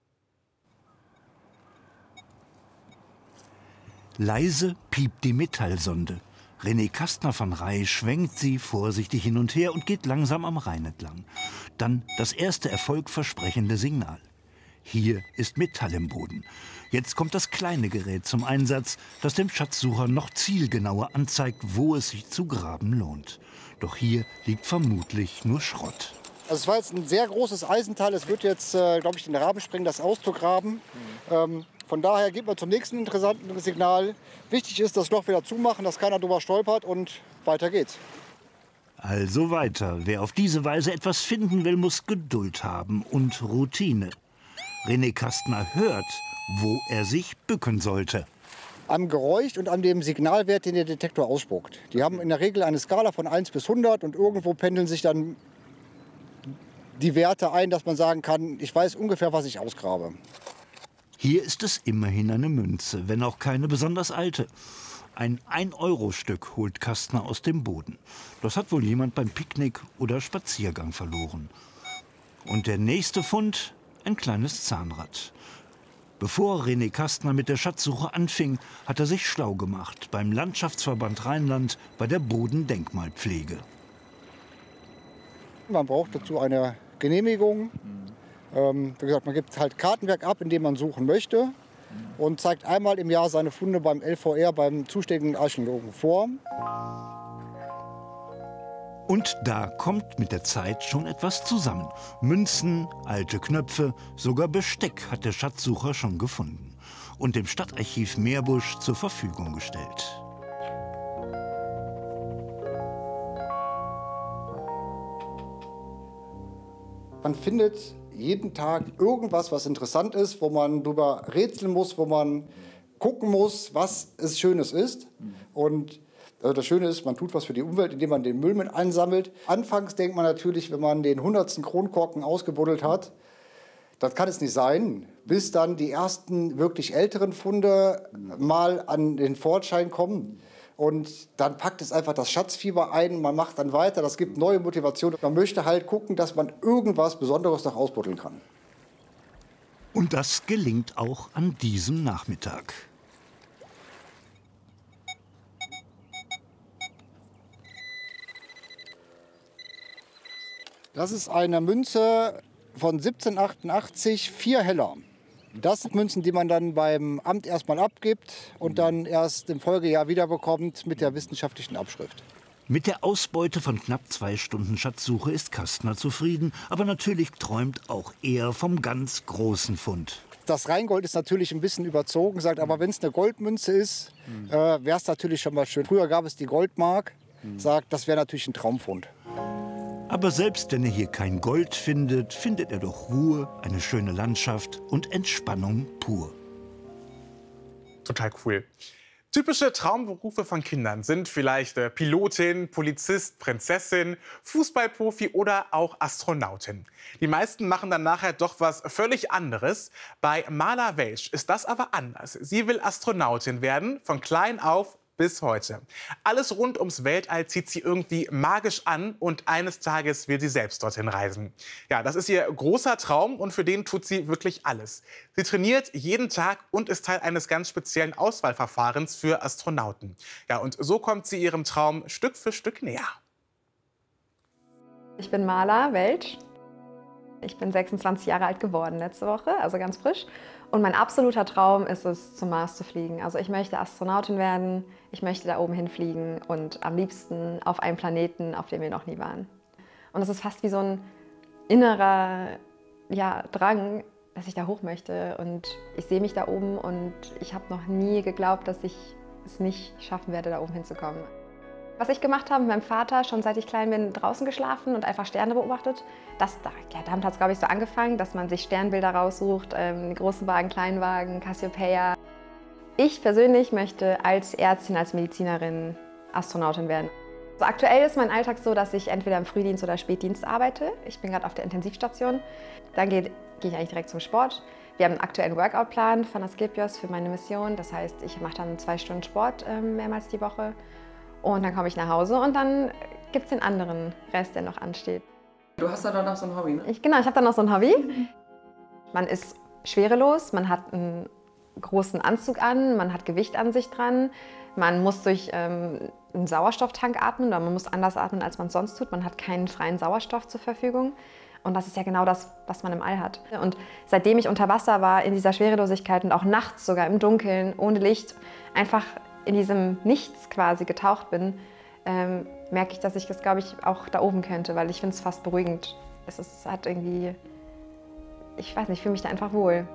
Leise piept die Metallsonde. René Kastner van Rij schwenkt sie vorsichtig hin und her und geht langsam am Rhein entlang. Dann das erste erfolgversprechende Signal. Hier ist Metall im Boden. Jetzt kommt das kleine Gerät zum Einsatz, das dem Schatzsucher noch zielgenauer anzeigt, wo es sich zu graben lohnt. Doch hier liegt vermutlich nur Schrott. Also es war jetzt ein sehr großes Eisenteil. Es wird jetzt, glaube ich, den Rahmen sprengen, das auszugraben. Von daher geht man zum nächsten interessanten Signal. Wichtig ist, das Loch wieder zumachen, dass keiner drüber stolpert und weiter geht's. Also weiter. Wer auf diese Weise etwas finden will, muss Geduld haben und Routine. René Kastner hört, wo er sich bücken sollte. Am Geräusch und an dem Signalwert, den der Detektor ausspuckt. Die haben in der Regel eine Skala von 1 bis 100 und irgendwo pendeln sich dann die Werte ein, dass man sagen kann, ich weiß ungefähr, was ich ausgrabe. Hier ist es immerhin eine Münze, wenn auch keine besonders alte. Ein 1-Euro-Stück holt Kastner aus dem Boden. Das hat wohl jemand beim Picknick oder Spaziergang verloren. Und der nächste Fund? Ein kleines Zahnrad. Bevor René Kastner mit der Schatzsuche anfing, hat er sich schlau gemacht beim Landschaftsverband Rheinland bei der Bodendenkmalpflege. Man braucht dazu eine Genehmigung. Wie gesagt, man gibt halt Kartenwerk ab, in dem man suchen möchte und zeigt einmal im Jahr seine Funde beim LVR, beim zuständigen Archäologen vor. Und da kommt mit der Zeit schon etwas zusammen. Münzen, alte Knöpfe, sogar Besteck hat der Schatzsucher schon gefunden und dem Stadtarchiv Meerbusch zur Verfügung gestellt. Man findet jeden Tag irgendwas, was interessant ist, wo man drüber rätseln muss, wo man gucken muss, was es Schönes ist. Und das Schöne ist, man tut was für die Umwelt, indem man den Müll mit einsammelt. Anfangs denkt man natürlich, wenn man den 100. Kronkorken ausgebuddelt hat, das kann es nicht sein, bis dann die ersten wirklich älteren Funde mal an den Vorschein kommen. Und dann packt es einfach das Schatzfieber ein, man macht dann weiter, das gibt neue Motivation. Man möchte halt gucken, dass man irgendwas Besonderes noch ausbuddeln kann. Und das gelingt auch an diesem Nachmittag. Das ist eine Münze von 1788, 4 Heller. Das sind Münzen, die man dann beim Amt erstmal abgibt und dann erst im Folgejahr wiederbekommt mit der wissenschaftlichen Abschrift. Mit der Ausbeute von knapp 2 Stunden Schatzsuche ist Kastner zufrieden, aber natürlich träumt auch er vom ganz großen Fund. Das Rheingold ist natürlich ein bisschen überzogen, sagt, aber wenn es eine Goldmünze ist, wäre es natürlich schon mal schön. Früher gab es die Goldmark, sagt, das wäre natürlich ein Traumfund. Aber selbst wenn er hier kein Gold findet, findet er doch Ruhe, eine schöne Landschaft und Entspannung pur. Total cool. Typische Traumberufe von Kindern sind vielleicht Pilotin, Polizist, Prinzessin, Fußballprofi oder auch Astronautin. Die meisten machen dann nachher doch was völlig anderes. Bei Mala Welsch ist das aber anders. Sie will Astronautin werden, von klein auf bis heute. Alles rund ums Weltall zieht sie irgendwie magisch an und eines Tages will sie selbst dorthin reisen. Ja, das ist ihr großer Traum und für den tut sie wirklich alles. Sie trainiert jeden Tag und ist Teil eines ganz speziellen Auswahlverfahrens für Astronauten. Ja, und so kommt sie ihrem Traum Stück für Stück näher. Ich bin Mala Welsch. Ich bin 26 Jahre alt geworden letzte Woche, also ganz frisch. Und mein absoluter Traum ist es, zum Mars zu fliegen. Also ich möchte Astronautin werden, ich möchte da oben hinfliegen und am liebsten auf einem Planeten, auf dem wir noch nie waren. Und es ist fast wie so ein innerer Drang, dass ich da hoch möchte. Und ich sehe mich da oben und ich habe noch nie geglaubt, dass ich es nicht schaffen werde, da oben hinzukommen. Was ich gemacht habe mit meinem Vater, schon seit ich klein bin, draußen geschlafen und einfach Sterne beobachtet. Damit hat es, glaube ich, so angefangen, dass man sich Sternbilder raussucht, große Wagen, Kleinwagen, Cassiopeia. Ich persönlich möchte als Ärztin, als Medizinerin Astronautin werden. Also aktuell ist mein Alltag so, dass ich entweder im Frühdienst oder Spätdienst arbeite. Ich bin gerade auf der Intensivstation. Dann gehe ich eigentlich direkt zum Sport. Wir haben einen aktuellen Workout-Plan von Asklepios für meine Mission. Das heißt, ich mache dann 2 Stunden Sport mehrmals die Woche. Und dann komme ich nach Hause und dann gibt es den anderen Rest, der noch ansteht. Du hast da dann noch so ein Hobby, ne? Genau, ich habe dann noch so ein Hobby. Man ist schwerelos, man hat einen großen Anzug an, man hat Gewicht an sich dran. Man muss durch einen Sauerstofftank atmen, oder man muss anders atmen, als man es sonst tut. Man hat keinen freien Sauerstoff zur Verfügung. Und das ist ja genau das, was man im All hat. Und seitdem ich unter Wasser war, in dieser Schwerelosigkeit und auch nachts sogar im Dunkeln, ohne Licht, einfach in diesem Nichts quasi getaucht bin, merke ich, dass ich das, glaube ich, auch da oben könnte, weil ich finde es fast beruhigend. Hat irgendwie, ich weiß nicht, ich fühle mich da einfach wohl.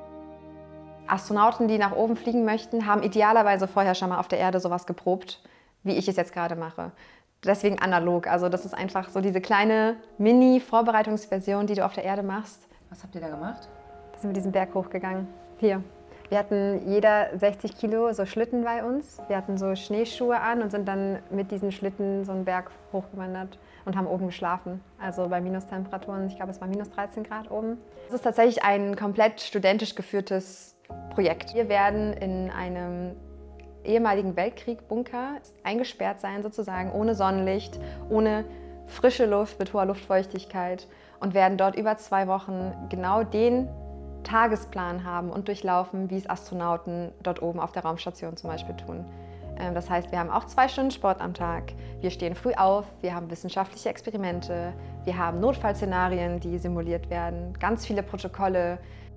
Astronauten, die nach oben fliegen möchten, haben idealerweise vorher schon mal auf der Erde sowas geprobt, wie ich es jetzt gerade mache. Deswegen analog. Also das ist einfach so diese kleine Mini-Vorbereitungsversion, die du auf der Erde machst. Was habt ihr da gemacht? Da sind wir diesen Berg hochgegangen. Hier. Wir hatten jeder 60 Kilo so Schlitten bei uns. Wir hatten so Schneeschuhe an und sind dann mit diesen Schlitten so einen Berg hochgewandert und haben oben geschlafen. Also bei Minustemperaturen, ich glaube es war minus 13 Grad oben. Es ist tatsächlich ein komplett studentisch geführtes Projekt. Wir werden in einem ehemaligen Weltkrieg-Bunker eingesperrt sein sozusagen, ohne Sonnenlicht, ohne frische Luft, mit hoher Luftfeuchtigkeit und werden dort über 2 Wochen genau den Tagesplan haben und durchlaufen, wie es Astronauten dort oben auf der Raumstation zum Beispiel tun. Das heißt, wir haben auch 2 Stunden Sport am Tag, wir stehen früh auf, wir haben wissenschaftliche Experimente, wir haben Notfallszenarien, die simuliert werden, ganz viele Protokolle.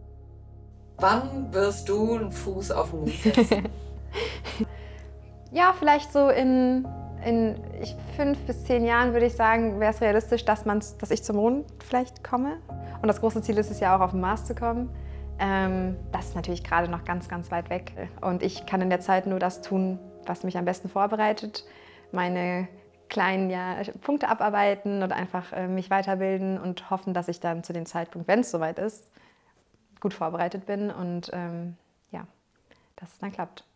Wann wirst du einen Fuß auf den Mond setzen? Ja, vielleicht so in 5 bis 10 Jahren würde ich sagen, wäre es realistisch, dass ich zum Mond vielleicht komme. Und das große Ziel ist es ja auch, auf den Mars zu kommen. Das ist natürlich gerade noch ganz, ganz weit weg. Und ich kann in der Zeit nur das tun, was mich am besten vorbereitet. Meine kleinen Punkte abarbeiten und einfach mich weiterbilden und hoffen, dass ich dann zu dem Zeitpunkt, wenn es soweit ist, gut vorbereitet bin und dass es dann klappt.